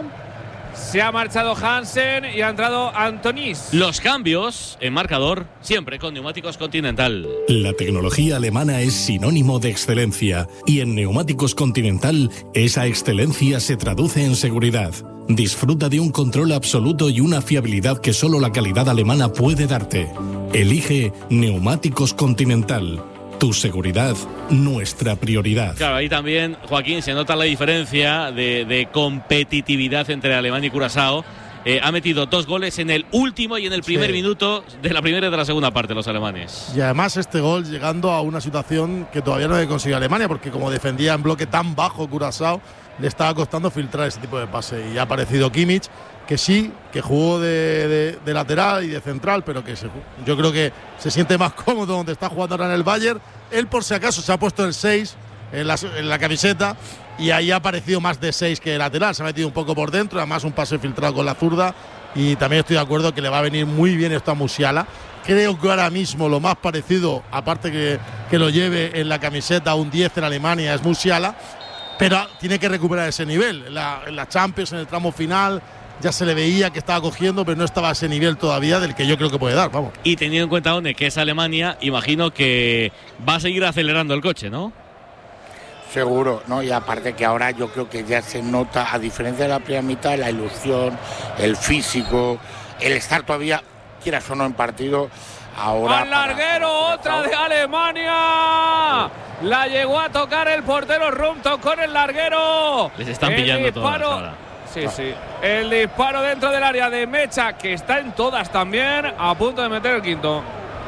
Se ha marchado Hansen y ha entrado Antonis. Los cambios en marcador, siempre con Neumáticos Continental. La tecnología alemana es sinónimo de excelencia, y en Neumáticos Continental esa excelencia se traduce en seguridad. Disfruta de un control absoluto y una fiabilidad que solo la calidad alemana puede darte. Elige Neumáticos Continental. Tu seguridad, nuestra prioridad. Claro, ahí también, Joaquín, se nota la diferencia de, de competitividad entre Alemania y Curazao. Eh, ha metido dos goles en el último y en el primer sí. minuto de la primera y de la segunda parte, los alemanes. Y además este gol llegando a una situación que todavía no había conseguido Alemania, porque como defendía en bloque tan bajo Curazao, le estaba costando filtrar ese tipo de pase. Y ha aparecido Kimmich, que sí, que jugó de, de, de lateral y de central, pero que se, yo creo que se siente más cómodo donde está jugando ahora en el Bayern. Él, por si acaso, se ha puesto el seis en la, en la camiseta, y ahí ha aparecido más de seis que de lateral. Se ha metido un poco por dentro, además un pase filtrado con la zurda, y también estoy de acuerdo que le va a venir muy bien esto a Musiala. Creo que ahora mismo lo más parecido, aparte que, que lo lleve en la camiseta un diez en Alemania, es Musiala, pero tiene que recuperar ese nivel. En la, en la Champions, en el tramo final, ya se le veía que estaba cogiendo, pero no estaba a ese nivel todavía del que yo creo que puede dar, vamos. Y teniendo en cuenta, One, que es Alemania, imagino que va a seguir acelerando el coche, ¿no? Seguro, ¿no? Y aparte que ahora yo creo que ya se nota, a diferencia de la primera mitad, la ilusión, el físico, el estar todavía, quieras o no, en partido. Ahora al larguero, para... otra de Alemania. La llegó a tocar el portero Rumto con el larguero. Les están el pillando disparo... todas ahora. Sí, sí. El disparo dentro del área de Mecha, que está en todas también, a punto de meter el quinto.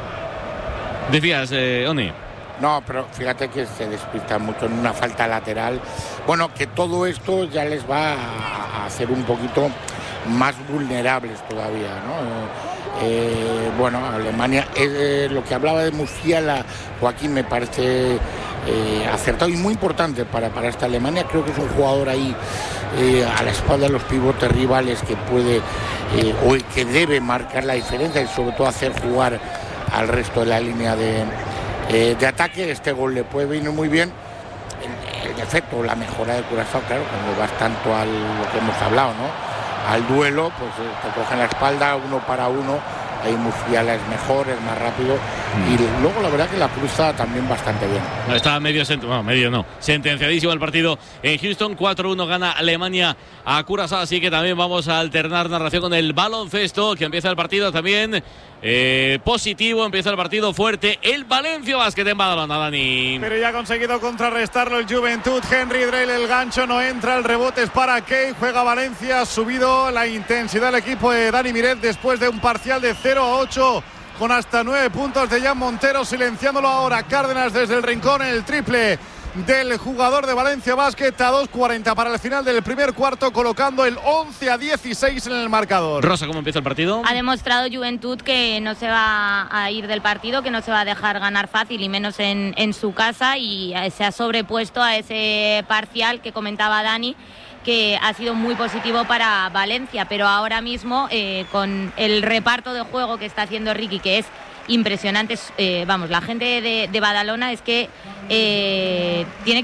Decías, eh, Oni. No, pero fíjate que se despista mucho en una falta lateral. Bueno, que todo esto ya les va a hacer un poquito más vulnerables todavía, ¿no? Eh, bueno, Alemania, eh, lo que hablaba de Musiala, Joaquín, me parece eh, acertado y muy importante para, para esta Alemania. Creo que es un jugador ahí eh, a la espalda de los pivotes rivales que puede eh, o que debe marcar la diferencia y sobre todo hacer jugar al resto de la línea de, eh, de ataque. Este gol le puede venir muy bien. El, el defecto, la mejora de Curazao, claro, cuando vas tanto a lo que hemos hablado, ¿no? Al duelo, pues te cogen la espalda uno para uno, ahí Musiala es mejor, es más rápido, Y luego la verdad que la cruza también bastante bien. Está medio, sent- bueno, medio no, sentenciadísimo el partido en Houston. cuatro uno gana Alemania a Curazao, así que también vamos a alternar narración con el baloncesto, que empieza el partido también eh, positivo, empieza el partido fuerte. El Valencia Basket en Badalona, Dani. Pero ya ha conseguido contrarrestarlo el Juventud. Henry Drell, el gancho no entra, el rebote es para Key. Juega Valencia, ha subido la intensidad del equipo de Dani Miret después de un parcial de cero a ocho. Con hasta nueve puntos de Jan Montero, silenciándolo ahora Cárdenas desde el rincón, el triple del jugador de Valencia Basket a dos cuarenta para el final del primer cuarto, colocando el once a dieciséis en el marcador. Rosa, ¿cómo empieza el partido? Ha demostrado Juventud que no se va a ir del partido, que no se va a dejar ganar fácil y menos en, en su casa, y se ha sobrepuesto a ese parcial que comentaba Dani, que ha sido muy positivo para Valencia, pero ahora mismo eh, con el reparto de juego que está haciendo Ricky, que es impresionante, eh, vamos, la gente de, de Badalona es que eh, tiene